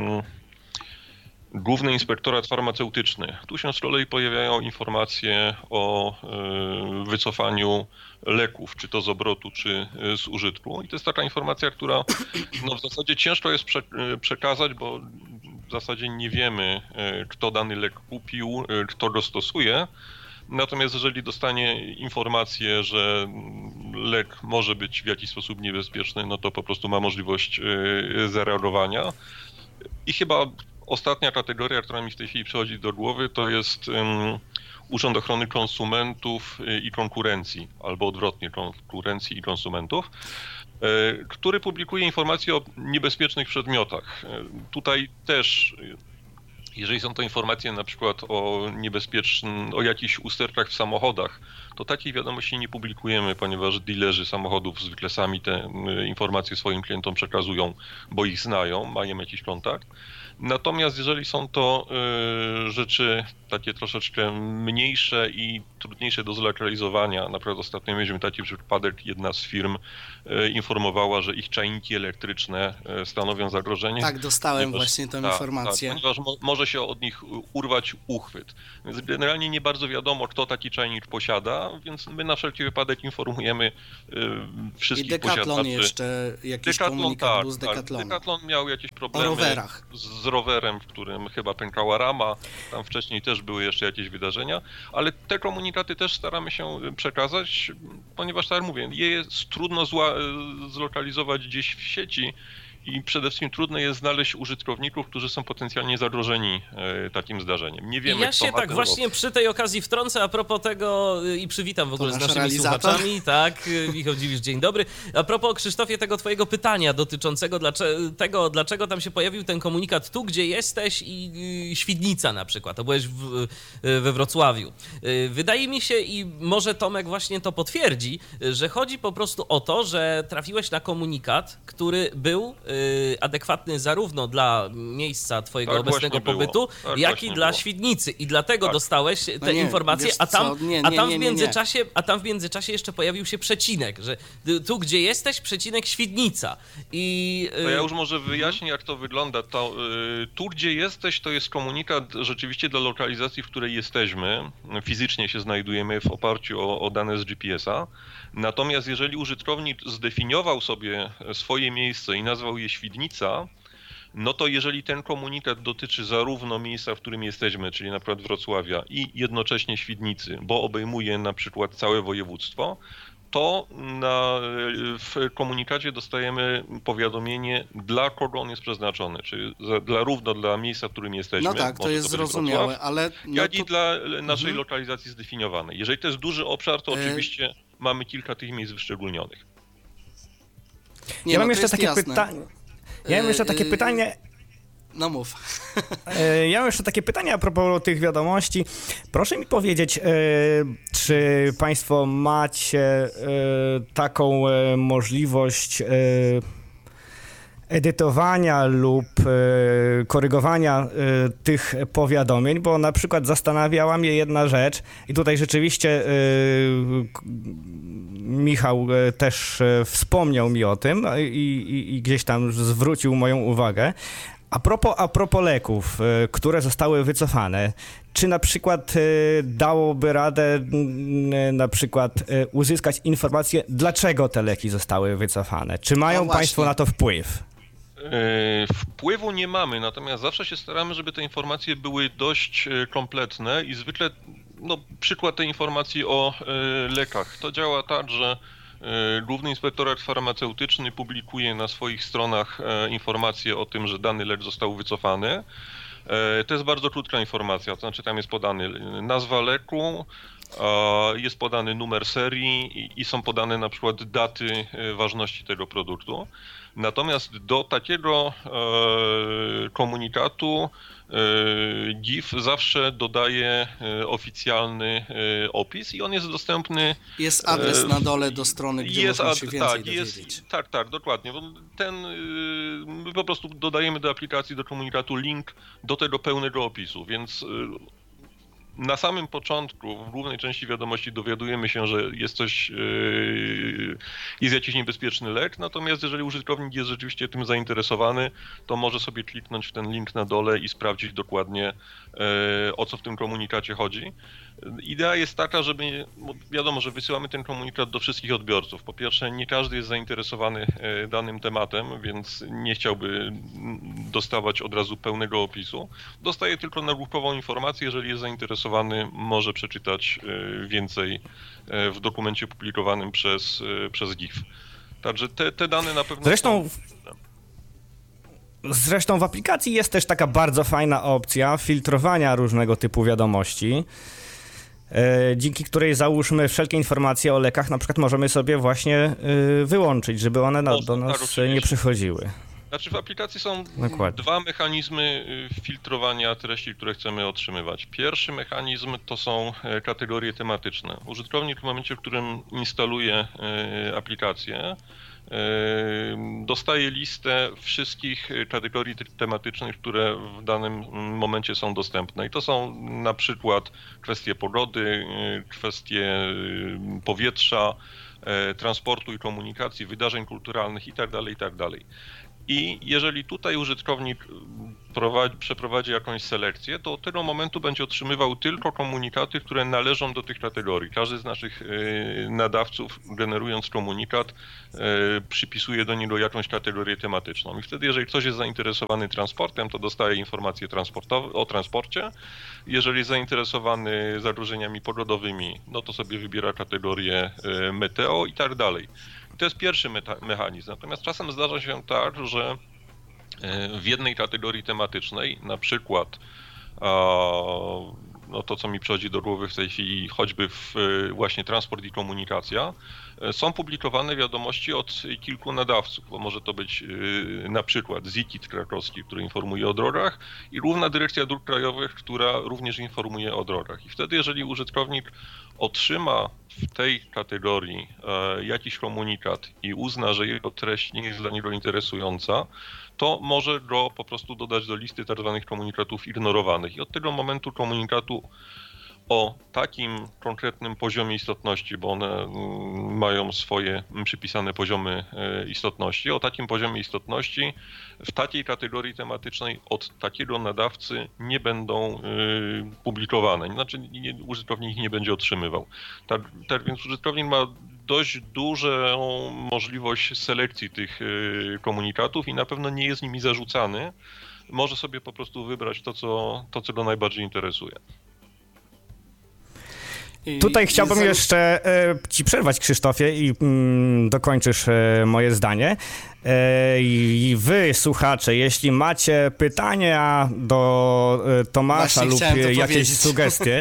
S7: Główny Inspektorat Farmaceutyczny. Tu się z kolei pojawiają informacje o wycofaniu leków, czy to z obrotu, czy z użytku. I to jest taka informacja, która no, w zasadzie ciężko jest przekazać, bo w zasadzie nie wiemy, kto dany lek kupił, kto go stosuje. Natomiast jeżeli dostanie informację, że lek może być w jakiś sposób niebezpieczny, no to po prostu ma możliwość zareagowania. I chyba ostatnia kategoria, która mi w tej chwili przychodzi do głowy, to jest um, Urząd Ochrony Konsumentów i Konkurencji, albo odwrotnie, konkurencji i konsumentów. który publikuje informacje o niebezpiecznych przedmiotach. Tutaj też, jeżeli są to informacje na przykład o niebezpiecznym, o jakichś usterkach w samochodach, to takiej wiadomości nie publikujemy, ponieważ dealerzy samochodów zwykle sami te informacje swoim klientom przekazują, bo ich znają, mają jakiś kontakt. Natomiast jeżeli są to y, rzeczy takie troszeczkę mniejsze i trudniejsze do zlokalizowania, na przykład ostatnio mieliśmy taki przypadek, jedna z firm y, informowała, że ich czajniki elektryczne y, stanowią zagrożenie.
S5: Tak, dostałem
S7: ponieważ,
S5: właśnie tę
S7: tak,
S5: informację.
S7: Tak, ponieważ mo, może się od nich urwać uchwyt. Więc generalnie nie bardzo wiadomo, kto taki czajnik posiada, więc my na wszelki wypadek informujemy y, wszystkich
S5: I Decathlon
S7: posiadaczy.
S5: jeszcze jakiś
S7: Decathlon,
S5: komunikat
S7: tak,
S5: był z
S7: tak.
S5: Decathlonu.
S7: Decathlon miał jakieś problemy
S5: O rowerach.
S7: z rowerem, w którym chyba pękała rama, tam wcześniej też były jeszcze jakieś wydarzenia, ale te komunikaty też staramy się przekazać, ponieważ tak jak mówię, je jest trudno zła, zlokalizować gdzieś w sieci i przede wszystkim trudno jest znaleźć użytkowników, którzy są potencjalnie zagrożeni e, takim zdarzeniem. Nie wiemy,
S1: ja
S7: kto
S1: się
S7: ma
S1: tak
S7: ten
S1: właśnie
S7: lot.
S1: przy tej okazji wtrącę a propos tego i przywitam w ogóle z
S5: nasz
S1: naszymi
S5: realizator?
S1: słuchaczami. Tak, Michał Dziwisz, dzień dobry. A propos, Krzysztofie, tego twojego pytania dotyczącego dlaczego, tego, dlaczego tam się pojawił ten komunikat tu, gdzie jesteś i, i Świdnica na przykład, to byłeś w, we Wrocławiu. Wydaje mi się i może Tomek właśnie to potwierdzi, że chodzi po prostu o to, że trafiłeś na komunikat, który był adekwatny zarówno dla miejsca twojego
S7: Tak
S1: obecnego
S7: właśnie
S1: pobytu,
S7: było. Tak
S1: jak
S7: właśnie
S1: i dla
S7: było.
S1: Świdnicy. I dlatego
S7: Tak.
S1: dostałeś te
S5: No nie,
S1: informacje,
S5: wiesz
S1: a tam,
S5: co? Nie,
S1: a
S5: nie,
S1: tam
S5: nie,
S1: w
S5: nie,
S1: międzyczasie, a tam w międzyczasie jeszcze pojawił się przecinek, że tu, gdzie jesteś, przecinek Świdnica. I
S7: To ja już może wyjaśnię, jak to wygląda. To, y, tu, gdzie jesteś, to jest komunikat rzeczywiście do lokalizacji, w której jesteśmy. Fizycznie się znajdujemy w oparciu o, o dane z G P S a. Natomiast jeżeli użytkownik zdefiniował sobie swoje miejsce i nazwał je Świdnica, no to jeżeli ten komunikat dotyczy zarówno miejsca, w którym jesteśmy, czyli na przykład Wrocławia i jednocześnie Świdnicy, bo obejmuje na przykład całe województwo, to na, w komunikacie dostajemy powiadomienie, dla kogo on jest przeznaczony, czyli za, dla, równo dla miejsca, w którym jesteśmy.
S5: No tak, to
S7: może
S5: jest
S7: być Wrocław,
S5: zrozumiałe, ale... No
S7: jak
S5: to...
S7: i dla naszej
S5: Mhm.
S7: lokalizacji zdefiniowanej. Jeżeli to jest duży obszar, to
S5: E-
S7: oczywiście mamy kilka tych miejsc wyszczególnionych.
S5: Nie,
S6: Ja
S5: no
S6: mam
S5: to
S6: jeszcze
S5: jest
S6: takie
S5: jasne.
S6: pytanie. Ja mam jeszcze takie
S5: Yy,
S6: pytanie.
S5: No mów.
S6: E, Ja mam jeszcze takie pytanie a propos tych wiadomości. Proszę mi powiedzieć, e, czy Państwo macie e, taką e, możliwość e, edytowania lub e, korygowania e, tych powiadomień, bo na przykład zastanawiała mnie jedna rzecz i tutaj rzeczywiście e, k- Michał e, też e, wspomniał mi o tym i, i, i gdzieś tam zwrócił moją uwagę. A propos, a propos leków, e, które zostały wycofane, czy na przykład e, dałoby radę m, na przykład e, uzyskać informację, dlaczego te leki zostały wycofane? Czy mają
S5: No właśnie.
S6: Państwo na to wpływ?
S7: E, Wpływu nie mamy, natomiast zawsze się staramy, żeby te informacje były dość e, kompletne i zwykle, no, przykład tej informacji o e, lekach. To działa tak, że e, Główny Inspektorat Farmaceutyczny publikuje na swoich stronach e, informacje o tym, że dany lek został wycofany. E, To jest bardzo krótka informacja, to znaczy tam jest podany nazwa leku, e, jest podany numer serii i- i są podane na przykład daty e, ważności tego produktu. Natomiast do takiego e, komunikatu e, G I F zawsze dodaje e, oficjalny e, opis i on jest dostępny.
S5: Jest adres
S7: E,
S5: na dole do strony, gdzie
S7: Jest,
S5: można
S7: ad-
S5: się więcej
S7: tak,
S5: dowiedzieć.
S7: jest, tak, tak, dokładnie. Bo ten, y, my po prostu dodajemy do aplikacji, do komunikatu link do tego pełnego opisu, więc y, na samym początku, w głównej części wiadomości dowiadujemy się, że jest coś, yy, jest jakiś niebezpieczny lek, natomiast jeżeli użytkownik jest rzeczywiście tym zainteresowany, to może sobie kliknąć w ten link na dole i sprawdzić dokładnie, yy, o co w tym komunikacie chodzi. Idea jest taka, żeby, bo wiadomo, że wysyłamy ten komunikat do wszystkich odbiorców. Po pierwsze, nie każdy jest zainteresowany yy, danym tematem, więc nie chciałby dostawać od razu pełnego opisu. Dostaje tylko nagłówkową informację, jeżeli jest zainteresowany, może przeczytać więcej w dokumencie publikowanym przez, przez G I F. Także te, te dane na pewno
S6: Zresztą,
S7: są...
S6: zresztą w aplikacji jest też taka bardzo fajna opcja filtrowania różnego typu wiadomości. dzięki której załóżmy wszelkie informacje o lekach na przykład możemy sobie właśnie wyłączyć, żeby one na, do nas nie przychodziły.
S7: Znaczy w aplikacji są
S6: Dokładnie.
S7: dwa mechanizmy filtrowania treści, które chcemy otrzymywać. Pierwszy mechanizm to są kategorie tematyczne. Użytkownik w momencie, w którym instaluje aplikację, dostaje listę wszystkich kategorii tematycznych, które w danym momencie są dostępne. I to są na przykład kwestie pogody, kwestie powietrza, transportu i komunikacji, wydarzeń kulturalnych itd., itd. I jeżeli tutaj użytkownik prowadzi, przeprowadzi jakąś selekcję, to od tego momentu będzie otrzymywał tylko komunikaty, które należą do tych kategorii. Każdy z naszych nadawców, generując komunikat, przypisuje do niego jakąś kategorię tematyczną. I wtedy, jeżeli ktoś jest zainteresowany transportem, to dostaje informacje transportowe, o transporcie. Jeżeli jest zainteresowany zagrożeniami pogodowymi, no to sobie wybiera kategorię meteo i tak dalej. To jest pierwszy mechanizm. Natomiast czasem zdarza się tak, że w jednej kategorii tematycznej, na przykład no to, co mi przychodzi do głowy w tej chwili, choćby w właśnie transport i komunikacja, są publikowane wiadomości od kilku nadawców, bo może to być na przykład ZIKIT krakowski, który informuje o drogach, i Główna Dyrekcja Dróg Krajowych, która również informuje o drogach. I wtedy, jeżeli użytkownik otrzyma w tej kategorii jakiś komunikat i uzna, że jego treść nie jest dla niego interesująca, to może go po prostu dodać do listy tzw. komunikatów ignorowanych. I od tego momentu komunikatu o takim konkretnym poziomie istotności, bo one mają swoje przypisane poziomy istotności, o takim poziomie istotności w takiej kategorii tematycznej od takiego nadawcy nie będą publikowane. Znaczy nie, użytkownik ich nie będzie otrzymywał. Tak, tak więc użytkownik ma dość dużą możliwość selekcji tych komunikatów i na pewno nie jest nimi zarzucany. Może sobie po prostu wybrać to, co, to, co go najbardziej interesuje.
S6: I, Tutaj chciałbym i... jeszcze e, ci przerwać, Krzysztofie, i mm, dokończysz e, moje zdanie. E, I wy, słuchacze, jeśli macie pytania do e, Tomasza Właśnie lub jakieś powiedzieć. sugestie,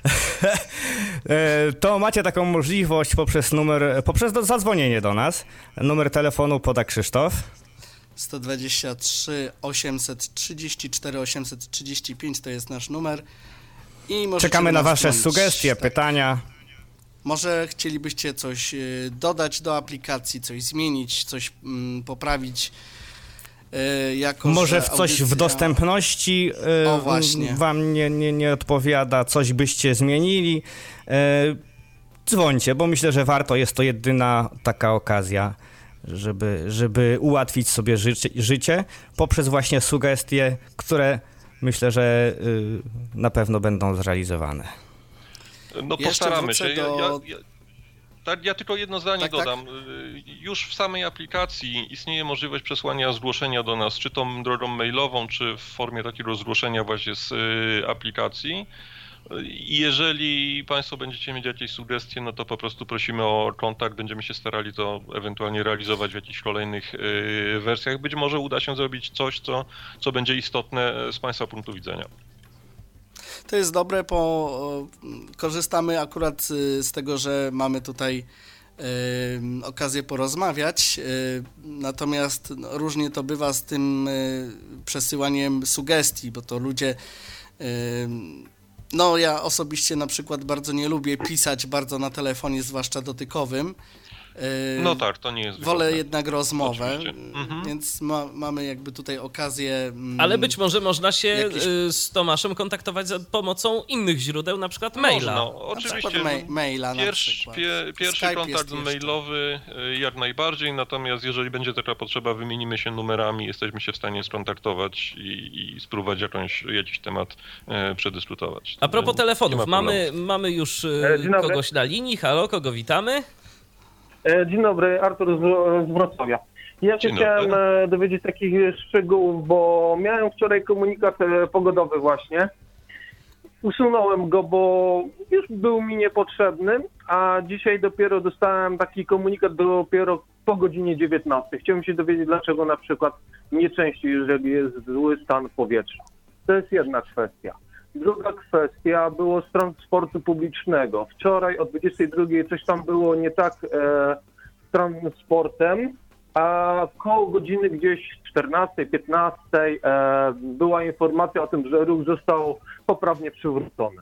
S6: to macie taką możliwość poprzez numer, poprzez do, zadzwonienie do nas. Numer telefonu poda Krzysztof.
S5: sto dwadzieścia trzy osiemset trzydzieści cztery osiemset trzydzieści pięć to jest nasz numer. I
S6: czekamy na wasze
S5: dzwonić.
S6: sugestie, tak. pytania.
S5: Może chcielibyście coś dodać do aplikacji, coś zmienić, coś mm, poprawić. Yy, jako,
S6: Może w coś audycja... w dostępności yy, o, właśnie. wam nie, nie, nie odpowiada, coś byście zmienili. Yy, dzwońcie, bo myślę, że warto, jest to jedyna taka okazja, żeby, żeby ułatwić sobie życie, życie poprzez właśnie sugestie, które myślę, że y, na pewno będą zrealizowane.
S7: No postaramy się. Do... Ja, ja, tak, ja tylko jedno zdanie tak, dodam. Tak? Już w samej aplikacji istnieje możliwość przesłania zgłoszenia do nas, czy tą drogą mailową, czy w formie takiego zgłoszenia właśnie z y, aplikacji. I jeżeli Państwo będziecie mieć jakieś sugestie, no to po prostu prosimy o kontakt, będziemy się starali to ewentualnie realizować w jakichś kolejnych y, wersjach. Być może uda się zrobić coś, co, co będzie istotne z Państwa punktu widzenia.
S5: To jest dobre, bo korzystamy akurat z tego, że mamy tutaj y, okazję porozmawiać, y, natomiast no, różnie to bywa z tym y, przesyłaniem sugestii, bo to ludzie... Y, No ja osobiście na przykład bardzo nie lubię pisać bardzo na telefonie, zwłaszcza dotykowym.
S7: No tak, to nie jest
S5: Wolę
S7: wygodne.
S5: jednak rozmowę,
S7: mhm.
S5: więc ma, mamy jakby tutaj okazję...
S1: Ale być może można się jakieś... z Tomaszem kontaktować za pomocą innych źródeł, na przykład maila.
S7: Można, oczywiście.
S5: Ma- maila na
S7: Pierwszy,
S5: przykład.
S7: Pie, pierwszy
S5: Skype
S7: kontakt mailowy jak najbardziej, natomiast jeżeli będzie taka potrzeba, wymienimy się numerami, jesteśmy się w stanie skontaktować i, i spróbować jakąś, jakiś temat e, przedyskutować.
S1: A propos telefonów, mamy, mamy już e, kogoś na linii. Halo, kogo witamy?
S8: Dzień dobry, Artur z, z Wrocławia. Ja się chciałem dobry. dowiedzieć takich szczegółów, bo miałem wczoraj komunikat pogodowy właśnie. Usunąłem go, bo już był mi niepotrzebny, a dzisiaj dopiero dostałem taki komunikat dopiero po godzinie dziewiętnastej. Chciałem się dowiedzieć, dlaczego na przykład nie częściej, jeżeli jest zły stan powietrza. To jest jedna kwestia. Druga kwestia było stron sportu publicznego. Wczoraj o dwudziestej drugiej coś tam było nie tak e, stron sportem, a koło godziny gdzieś czternastej, piętnastej e, była informacja o tym, że ruch został poprawnie przywrócony.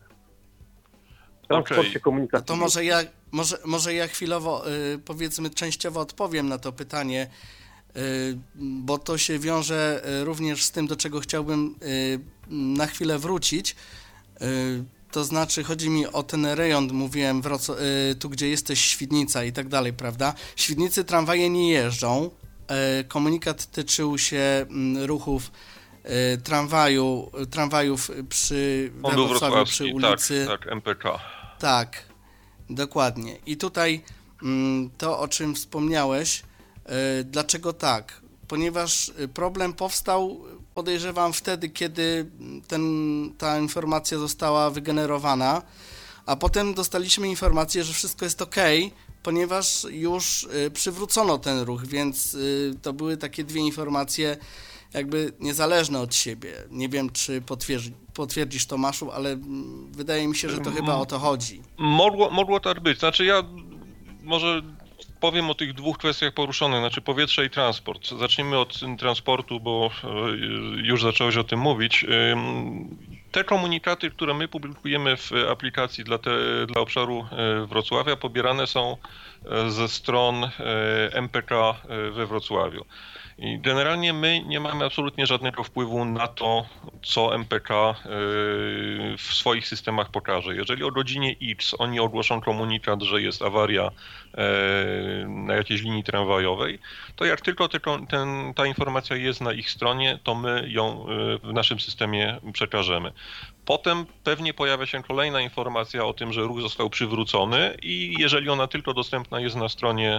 S8: W transporcie
S7: Okay.
S8: komunikacyjnym.
S5: To może ja, może, może ja chwilowo, y, powiedzmy, częściowo odpowiem na to pytanie, y, bo to się wiąże y, również z tym, do czego chciałbym y, na chwilę wrócić. Y, to znaczy, chodzi mi o ten rejon, mówiłem, Wroc- y, tu gdzie jesteś, Świdnica i tak dalej, prawda? W Świdnicy tramwaje nie jeżdżą. Y, komunikat tyczył się y, ruchów y, tramwaju, tramwajów przy we
S7: On był
S5: Wrocławiu, przy
S7: wrocławski,
S5: ulicy...
S7: tak, tak, M P K.
S5: Tak, dokładnie. I tutaj mm, to, o czym wspomniałeś, y, dlaczego tak? Ponieważ problem powstał, podejrzewam, wtedy, kiedy ten, ta informacja została wygenerowana, a potem dostaliśmy informację, że wszystko jest ok, ponieważ już y, przywrócono ten ruch, więc y, to były takie dwie informacje jakby niezależne od siebie. Nie wiem, czy potwierdzi, potwierdzisz, Tomaszu, ale mm, wydaje mi się, że to chyba o to chodzi.
S7: Mogło, mogło tak być. Znaczy ja może powiem o tych dwóch kwestiach poruszonych, znaczy powietrze i transport. Zacznijmy od transportu, bo już zacząłeś o tym mówić. Te komunikaty, które my publikujemy w aplikacji dla, te, dla obszaru Wrocławia, pobierane są ze stron M P K we Wrocławiu. I generalnie my nie mamy absolutnie żadnego wpływu na to, co M P K w swoich systemach pokaże. Jeżeli o godzinie X oni ogłoszą komunikat, że jest awaria na jakiejś linii tramwajowej, to jak tylko ten, ta informacja jest na ich stronie, to my ją w naszym systemie przekażemy. Potem pewnie pojawia się kolejna informacja o tym, że ruch został przywrócony i jeżeli ona tylko dostępna jest na stronie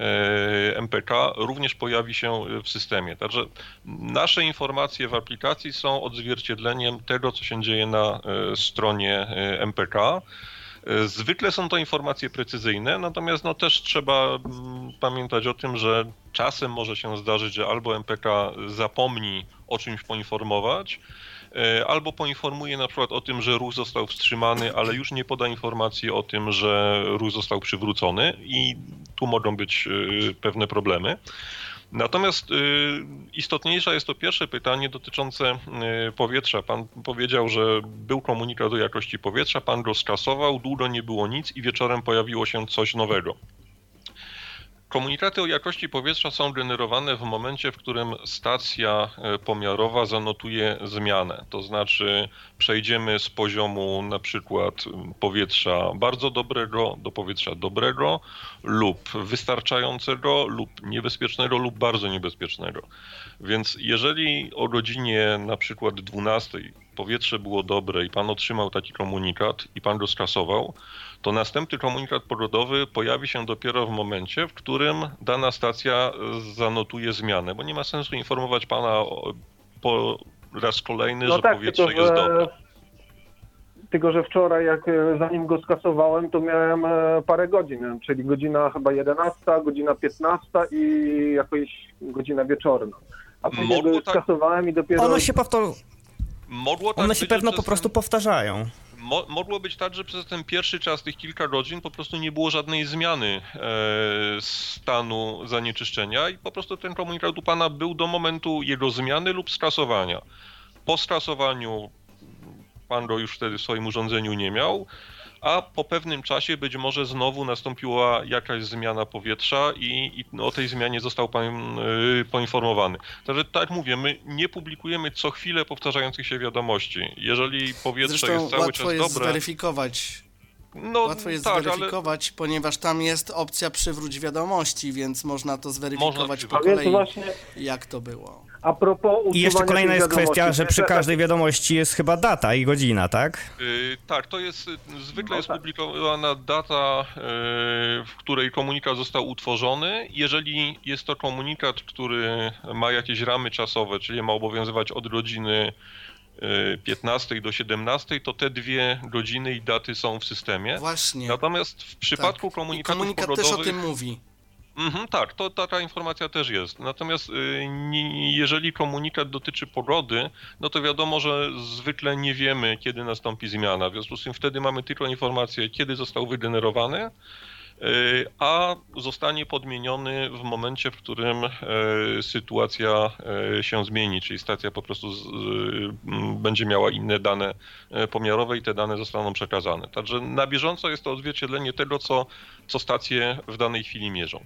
S7: M P K, również pojawi się w systemie. Także nasze informacje w aplikacji są odzwierciedleniem tego, co się dzieje na stronie M P K. Zwykle są to informacje precyzyjne, natomiast no też trzeba pamiętać o tym, że czasem może się zdarzyć, że albo M P K zapomni o czymś poinformować, albo poinformuje na przykład o tym, że ruch został wstrzymany, ale już nie poda informacji o tym, że ruch został przywrócony i tu mogą być pewne problemy. Natomiast y, istotniejsze jest to pierwsze pytanie dotyczące y, powietrza. Pan powiedział, że był komunikat o jakości powietrza, pan go skasował, długo nie było nic i wieczorem pojawiło się coś nowego. Komunikaty o jakości powietrza są generowane w momencie, w którym stacja pomiarowa zanotuje zmianę. To znaczy przejdziemy z poziomu na przykład powietrza bardzo dobrego do powietrza dobrego lub wystarczającego lub niebezpiecznego lub bardzo niebezpiecznego. Więc jeżeli o godzinie na przykład dwunastej powietrze było dobre i pan otrzymał taki komunikat i pan go skasował, to następny komunikat pogodowy pojawi się dopiero w momencie, w którym dana stacja zanotuje zmianę, bo nie ma sensu informować pana po raz kolejny,
S8: no
S7: że
S8: tak,
S7: powietrze
S8: tylko,
S7: jest
S8: że,
S7: dobre.
S8: Tylko, że wczoraj, jak zanim go skasowałem, to miałem parę godzin, czyli godzina chyba jedenasta, godzina piętnasta i jakaś godzina wieczorna. A później go
S7: tak...
S8: skasowałem i dopiero...
S6: One się powtórzą.
S7: Mogło tak
S6: One się
S7: być,
S6: pewno po
S7: ten...
S6: prostu powtarzają.
S7: Mo- mogło być tak, że przez ten pierwszy czas, tych kilka godzin, po prostu nie było żadnej zmiany e, stanu zanieczyszczenia i po prostu ten komunikat u pana był do momentu jego zmiany lub skasowania. Po skasowaniu pan go już wtedy w swoim urządzeniu nie miał, a po pewnym czasie być może znowu nastąpiła jakaś zmiana powietrza i, i o tej zmianie został pan y, poinformowany. Także tak jak mówię, my nie publikujemy co chwilę powtarzających się wiadomości. Jeżeli powietrze
S5: Zresztą
S7: jest cały
S5: łatwo
S7: czas
S5: jest
S7: dobre...
S5: zweryfikować.
S7: No,
S5: Łatwo jest
S7: tak,
S5: zweryfikować, ale... ponieważ tam jest opcja przywróć wiadomości, więc można to zweryfikować
S7: można
S5: po
S8: więc
S5: kolei,
S8: właśnie...
S5: jak to było.
S8: A propos
S6: I jeszcze kolejna jest kwestia, że przy
S8: tak,
S6: każdej wiadomości jest chyba data i godzina, tak?
S7: Yy, tak, to jest, zwykle
S8: no
S7: jest
S8: tak.
S7: publikowana data, yy, w której komunikat został utworzony. Jeżeli jest to komunikat, który ma jakieś ramy czasowe, czyli ma obowiązywać od godziny piętnastej do siedemnastej, to te dwie godziny i daty są w systemie.
S5: Właśnie.
S7: Natomiast w przypadku
S5: tak.
S7: komunikatów
S5: komunikat
S7: pogodowych...
S5: też o tym mówi.
S7: Mhm, tak, to taka informacja też jest. Natomiast y, nie, jeżeli komunikat dotyczy pogody, no to wiadomo, że zwykle nie wiemy, kiedy nastąpi zmiana. W związku z tym wtedy mamy tylko informację, kiedy został wygenerowany, y, a zostanie podmieniony w momencie, w którym y, sytuacja y, się zmieni, czyli stacja po prostu z, y, będzie miała inne dane y, pomiarowe i te dane zostaną przekazane. Także na bieżąco jest to odzwierciedlenie tego, co, co stacje w danej chwili mierzą.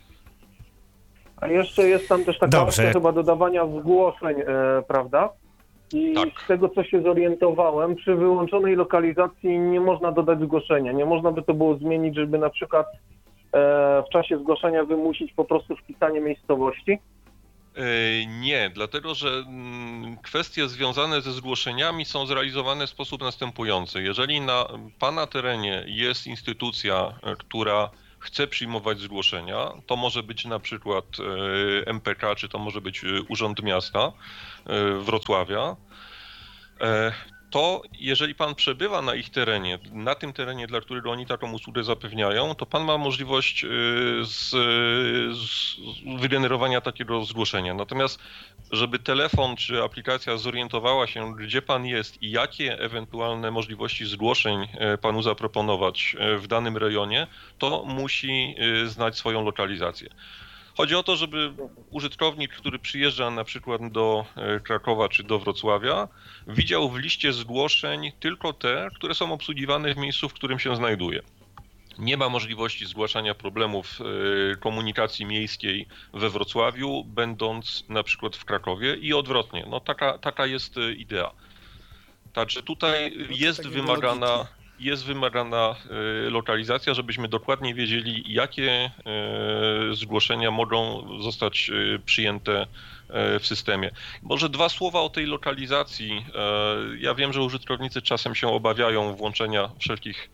S8: A jeszcze jest tam też taka
S6: Dobrze.
S8: opcja chyba dodawania zgłoszeń, e, prawda? I
S7: Tak.
S8: z tego, co się zorientowałem, przy wyłączonej lokalizacji nie można dodać zgłoszenia. Nie można by to było zmienić, żeby na przykład e, w czasie zgłoszenia wymusić po prostu wpisanie miejscowości?
S7: Nie, dlatego że mm, kwestie związane ze zgłoszeniami są zrealizowane w sposób następujący. Jeżeli na Pana terenie jest instytucja, e, która chce przyjmować zgłoszenia, to może być na przykład e, M P K, czy to może być e, Urząd Miasta e, Wrocławia, e, to jeżeli Pan przebywa na ich terenie, na tym terenie, dla którego oni taką usługę zapewniają, to Pan ma możliwość e, z, z wygenerowania takiego zgłoszenia. Natomiast żeby telefon czy aplikacja zorientowała się, gdzie Pan jest i jakie ewentualne możliwości zgłoszeń Panu zaproponować w danym rejonie, to musi znać swoją lokalizację. Chodzi o to, żeby użytkownik, który przyjeżdża na przykład do Krakowa czy do Wrocławia, widział w liście zgłoszeń tylko te, które są obsługiwane w miejscu, w którym się znajduje. Nie ma możliwości zgłaszania problemów komunikacji miejskiej we Wrocławiu, będąc na przykład w Krakowie i odwrotnie. No taka, taka jest idea. Także tutaj jest wymagana, jest wymagana lokalizacja, żebyśmy dokładnie wiedzieli, jakie zgłoszenia mogą zostać przyjęte w systemie. Może dwa słowa o tej lokalizacji. Ja wiem, że użytkownicy czasem się obawiają włączenia wszelkich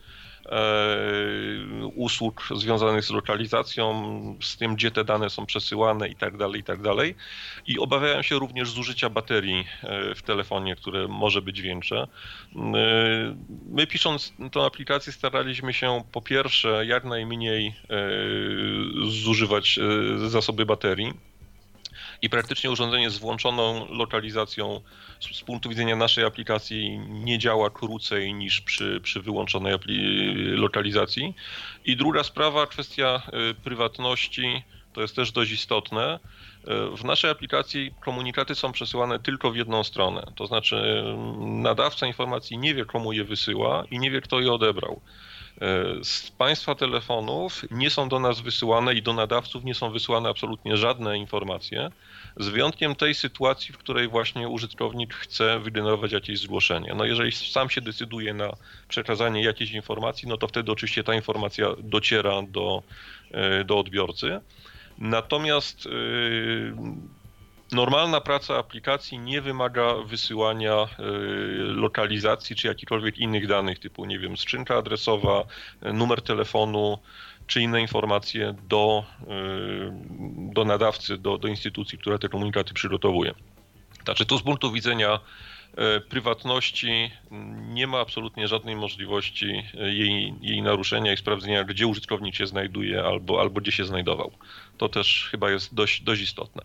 S7: usług związanych z lokalizacją, z tym, gdzie te dane są przesyłane i tak dalej, i tak dalej. I obawiają się również zużycia baterii w telefonie, które może być większe. My, pisząc tę aplikację, staraliśmy się po pierwsze jak najmniej zużywać zasoby baterii. I praktycznie urządzenie z włączoną lokalizacją z, z punktu widzenia naszej aplikacji nie działa krócej niż przy, przy wyłączonej lokalizacji. I druga sprawa, kwestia y, prywatności, to jest też dość istotne. Y, w naszej aplikacji komunikaty są przesyłane tylko w jedną stronę. To znaczy y, nadawca informacji nie wie, komu je wysyła i nie wie, kto je odebrał. Z Państwa telefonów nie są do nas wysyłane i do nadawców nie są wysyłane absolutnie żadne informacje, z wyjątkiem tej sytuacji, w której właśnie użytkownik chce wygenerować jakieś zgłoszenie. No jeżeli sam się decyduje na przekazanie jakiejś informacji, no to wtedy oczywiście ta informacja dociera do, do odbiorcy. Natomiast normalna praca aplikacji nie wymaga wysyłania lokalizacji czy jakichkolwiek innych danych typu, nie wiem, skrzynka adresowa, numer telefonu czy inne informacje do, do nadawcy, do, do instytucji, która te komunikaty przygotowuje. Znaczy tu z punktu widzenia prywatności nie ma absolutnie żadnej możliwości jej, jej naruszenia i sprawdzenia, gdzie użytkownik się znajduje albo, albo gdzie się znajdował. To też chyba jest dość, dość istotne.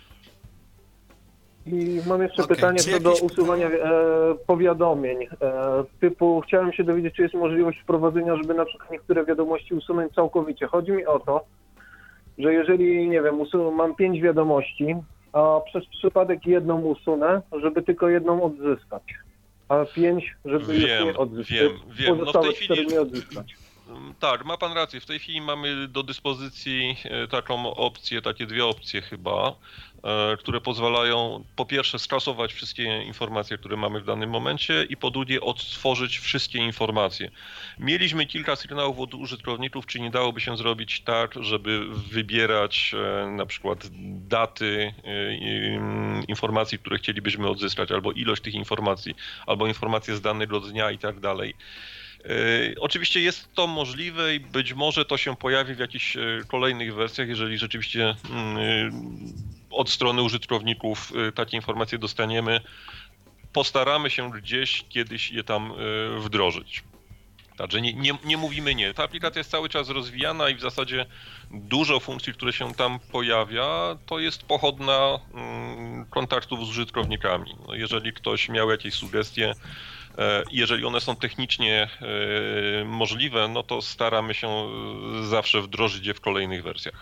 S8: I mam jeszcze
S5: Okay.
S8: pytanie
S5: Czy
S8: co do
S5: jakieś
S8: usuwania e, powiadomień. E, typu chciałem się dowiedzieć, czy jest możliwość wprowadzenia, żeby na przykład niektóre wiadomości usunąć całkowicie. Chodzi mi o to, że jeżeli, nie wiem, usun- mam pięć wiadomości, a przez przypadek jedną usunę, żeby tylko jedną odzyskać, a pięć, żeby już
S7: Wiem,
S8: nie odzyskać.
S7: wiem, wiem. No w
S8: Pozostałe
S7: tej
S8: cztery
S7: chwili-
S8: nie odzyskać.
S7: Tak, ma pan rację. W tej chwili mamy do dyspozycji taką opcję, takie dwie opcje chyba, które pozwalają po pierwsze skasować wszystkie informacje, które mamy w danym momencie i po drugie odtworzyć wszystkie informacje. Mieliśmy kilka sygnałów od użytkowników, czy nie dałoby się zrobić tak, żeby wybierać na przykład daty informacji, które chcielibyśmy odzyskać, albo ilość tych informacji, albo informacje z danego dnia i tak dalej. Oczywiście jest to możliwe i być może to się pojawi w jakichś kolejnych wersjach, jeżeli rzeczywiście od strony użytkowników takie informacje dostaniemy. Postaramy się gdzieś kiedyś je tam wdrożyć. Także nie, nie, nie mówimy nie. Ta aplikacja jest cały czas rozwijana i w zasadzie dużo funkcji, które się tam pojawia, to jest pochodna mm, kontaktów z użytkownikami. No jeżeli ktoś miał jakieś sugestie, e, jeżeli one są technicznie e, możliwe, no to staramy się zawsze wdrożyć je w kolejnych wersjach.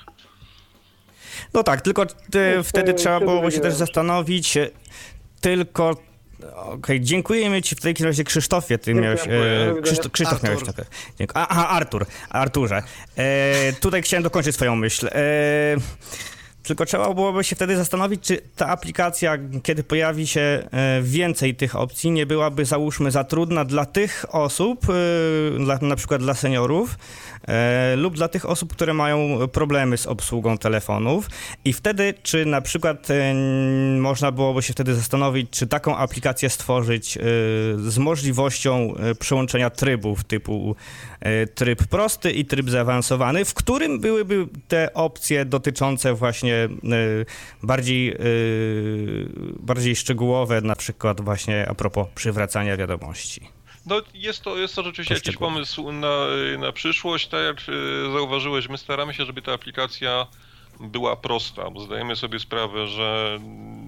S6: No tak, tylko e, wtedy trzeba było się też zastanowić, e, tylko... Okej, okay, dziękujemy ci w takim razie, Krzysztofie, ty miałeś... E, Krzysztof, Krzysztof miałeś takie... Aha, Artur, Arturze. E, tutaj chciałem dokończyć swoją myśl. E, tylko trzeba byłoby się wtedy zastanowić, czy ta aplikacja, kiedy pojawi się więcej tych opcji, nie byłaby, załóżmy, za trudna dla tych osób, dla, na przykład dla seniorów, e, lub dla tych osób, które mają problemy z obsługą telefonów. I wtedy, czy na przykład e, można byłoby się wtedy zastanowić, czy taką aplikację stworzyć e, z możliwością e, przełączenia trybów typu e, tryb prosty i tryb zaawansowany, w którym byłyby te opcje dotyczące właśnie e, bardziej, e, bardziej szczegółowe, na przykład właśnie a propos przywracania wiadomości.
S7: No jest to, jest to rzeczywiście jakiś pomysł na, na przyszłość. Tak jak zauważyłeś, my staramy się, żeby ta aplikacja była prosta, bo zdajemy sobie sprawę, że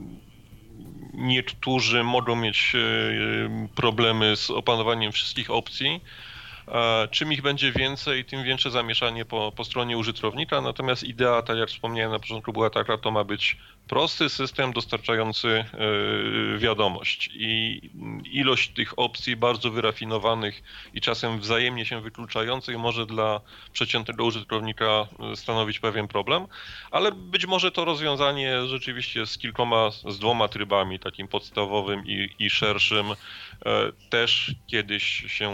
S7: niektórzy mogą mieć problemy z opanowaniem wszystkich opcji. Czym ich będzie więcej, tym większe zamieszanie po, po stronie użytkownika, natomiast idea, tak jak wspomniałem na początku, była taka, to ma być prosty system dostarczający yy, wiadomość i ilość tych opcji bardzo wyrafinowanych i czasem wzajemnie się wykluczających może dla przeciętnego użytkownika stanowić pewien problem, ale być może to rozwiązanie rzeczywiście z kilkoma, z dwoma trybami, takim podstawowym i, i szerszym, e, też kiedyś się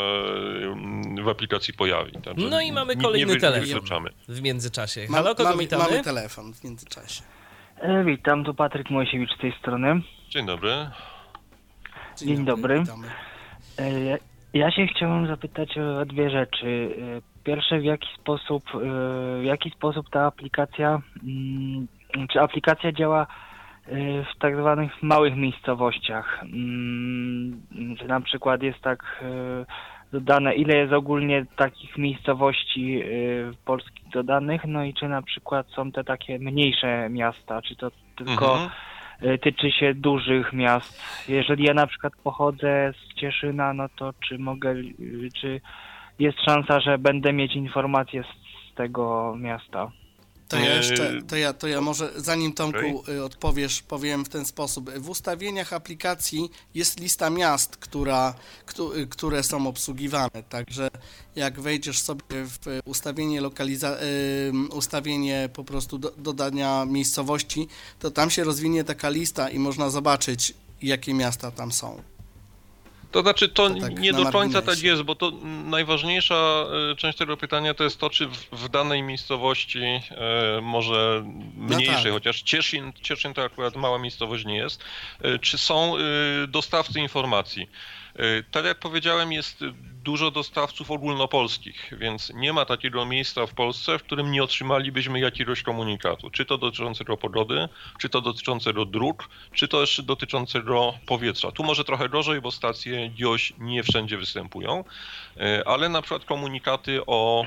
S7: e, w aplikacji pojawi. Także
S1: no i mamy kolejny nie, nie telefon w międzyczasie. Halo, kogo
S5: mamy,
S1: witamy?
S5: Mamy telefon w międzyczasie.
S9: E, witam, tu Patryk Mojsiewicz z tej strony.
S7: Dzień dobry.
S9: Dzień, Dzień dobry. dobry. E, ja się chciałem zapytać o dwie rzeczy. E, pierwsze, w jaki sposób, e, w jaki sposób ta aplikacja, m, czy aplikacja działa e, w tak zwanych małych miejscowościach? M, czy na przykład jest tak e, dodane, ile jest ogólnie takich miejscowości w Polski dodanych, no i czy na przykład są te takie mniejsze miasta, czy to tylko mhm. tyczy się dużych miast. Jeżeli ja na przykład pochodzę z Cieszyna, no to czy mogę, czy jest szansa, że będę mieć informacje z, z tego miasta?
S5: To ja jeszcze, to ja, to ja może, zanim Tomku odpowiesz, powiem w ten sposób. W ustawieniach aplikacji jest lista miast, która, które są obsługiwane, także jak wejdziesz sobie w ustawienie lokaliza- ustawienie po prostu do, dodania miejscowości, to tam się rozwinie taka lista i można zobaczyć, jakie miasta tam są.
S7: To znaczy, to, to tak nie do końca tak jest, bo to najważniejsza część tego pytania to jest to, czy w, w danej miejscowości e, może mniejszej, no tak. chociaż Cieszyn, Cieszyn to akurat mała miejscowość nie jest, e, czy są e, dostawcy informacji. E, tak jak powiedziałem, jest dużo dostawców ogólnopolskich, więc nie ma takiego miejsca w Polsce, w którym nie otrzymalibyśmy jakiegoś komunikatu, czy to dotyczącego pogody, czy to dotyczącego dróg, czy to jeszcze dotyczącego powietrza. Tu może trochę gorzej, bo stacje G I O Ś nie wszędzie występują, ale na przykład komunikaty o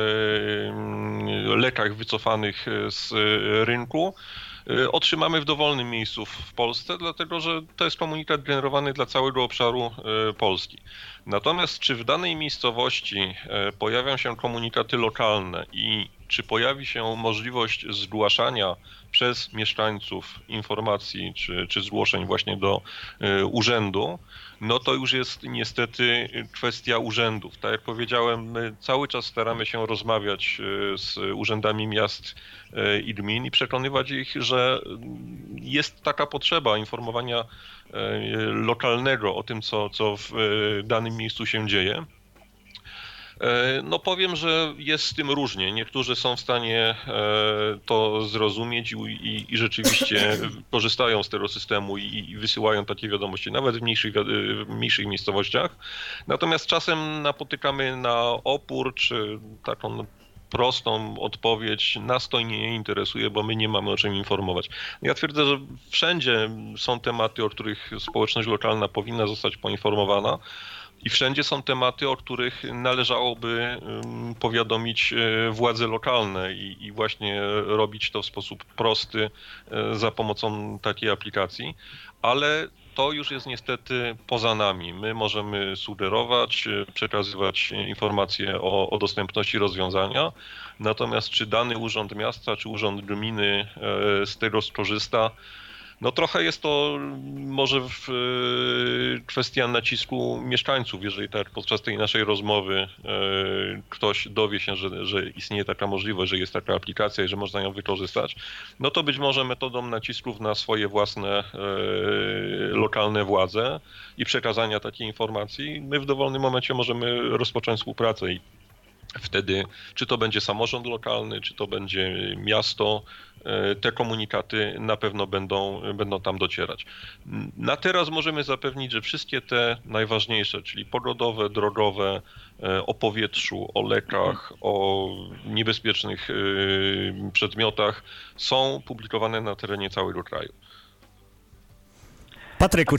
S7: lekach wycofanych z rynku otrzymamy w dowolnym miejscu w Polsce, dlatego że to jest komunikat generowany dla całego obszaru Polski. Natomiast czy w danej miejscowości pojawią się komunikaty lokalne i czy pojawi się możliwość zgłaszania przez mieszkańców informacji czy, czy zgłoszeń właśnie do urzędu, no to już jest niestety kwestia urzędów. Tak jak powiedziałem, my cały czas staramy się rozmawiać z urzędami miast i gmin i przekonywać ich, że jest taka potrzeba informowania lokalnego o tym, co, co w danym miejscu się dzieje. No powiem, że jest z tym różnie. Niektórzy są w stanie to zrozumieć i, i, i rzeczywiście korzystają z tego systemu i, i wysyłają takie wiadomości, nawet w mniejszych, w mniejszych miejscowościach. Natomiast czasem napotykamy na opór, czy taką prostą odpowiedź, nas to nie interesuje, bo my nie mamy o czym informować. Ja twierdzę, że wszędzie są tematy, o których społeczność lokalna powinna zostać poinformowana, I wszędzie są tematy, o których należałoby powiadomić władze lokalne i, i właśnie robić to w sposób prosty za pomocą takiej aplikacji, ale to już jest niestety poza nami. My możemy sugerować, przekazywać informacje o, o dostępności rozwiązania, natomiast czy dany urząd miasta, czy urząd gminy z tego skorzysta, no trochę jest to może w, kwestia nacisku mieszkańców. Jeżeli tak podczas tej naszej rozmowy ktoś dowie się, że, że istnieje taka możliwość, że jest taka aplikacja i że można ją wykorzystać, no to być może metodą nacisków na swoje własne lokalne władze i przekazania takiej informacji, my w dowolnym momencie możemy rozpocząć współpracę i wtedy, czy to będzie samorząd lokalny, czy to będzie miasto, te komunikaty na pewno będą, będą tam docierać. Na teraz możemy zapewnić, że wszystkie te najważniejsze, czyli pogodowe, drogowe, o powietrzu, o lekach, o niebezpiecznych przedmiotach są publikowane na terenie całego kraju.
S6: Patryku,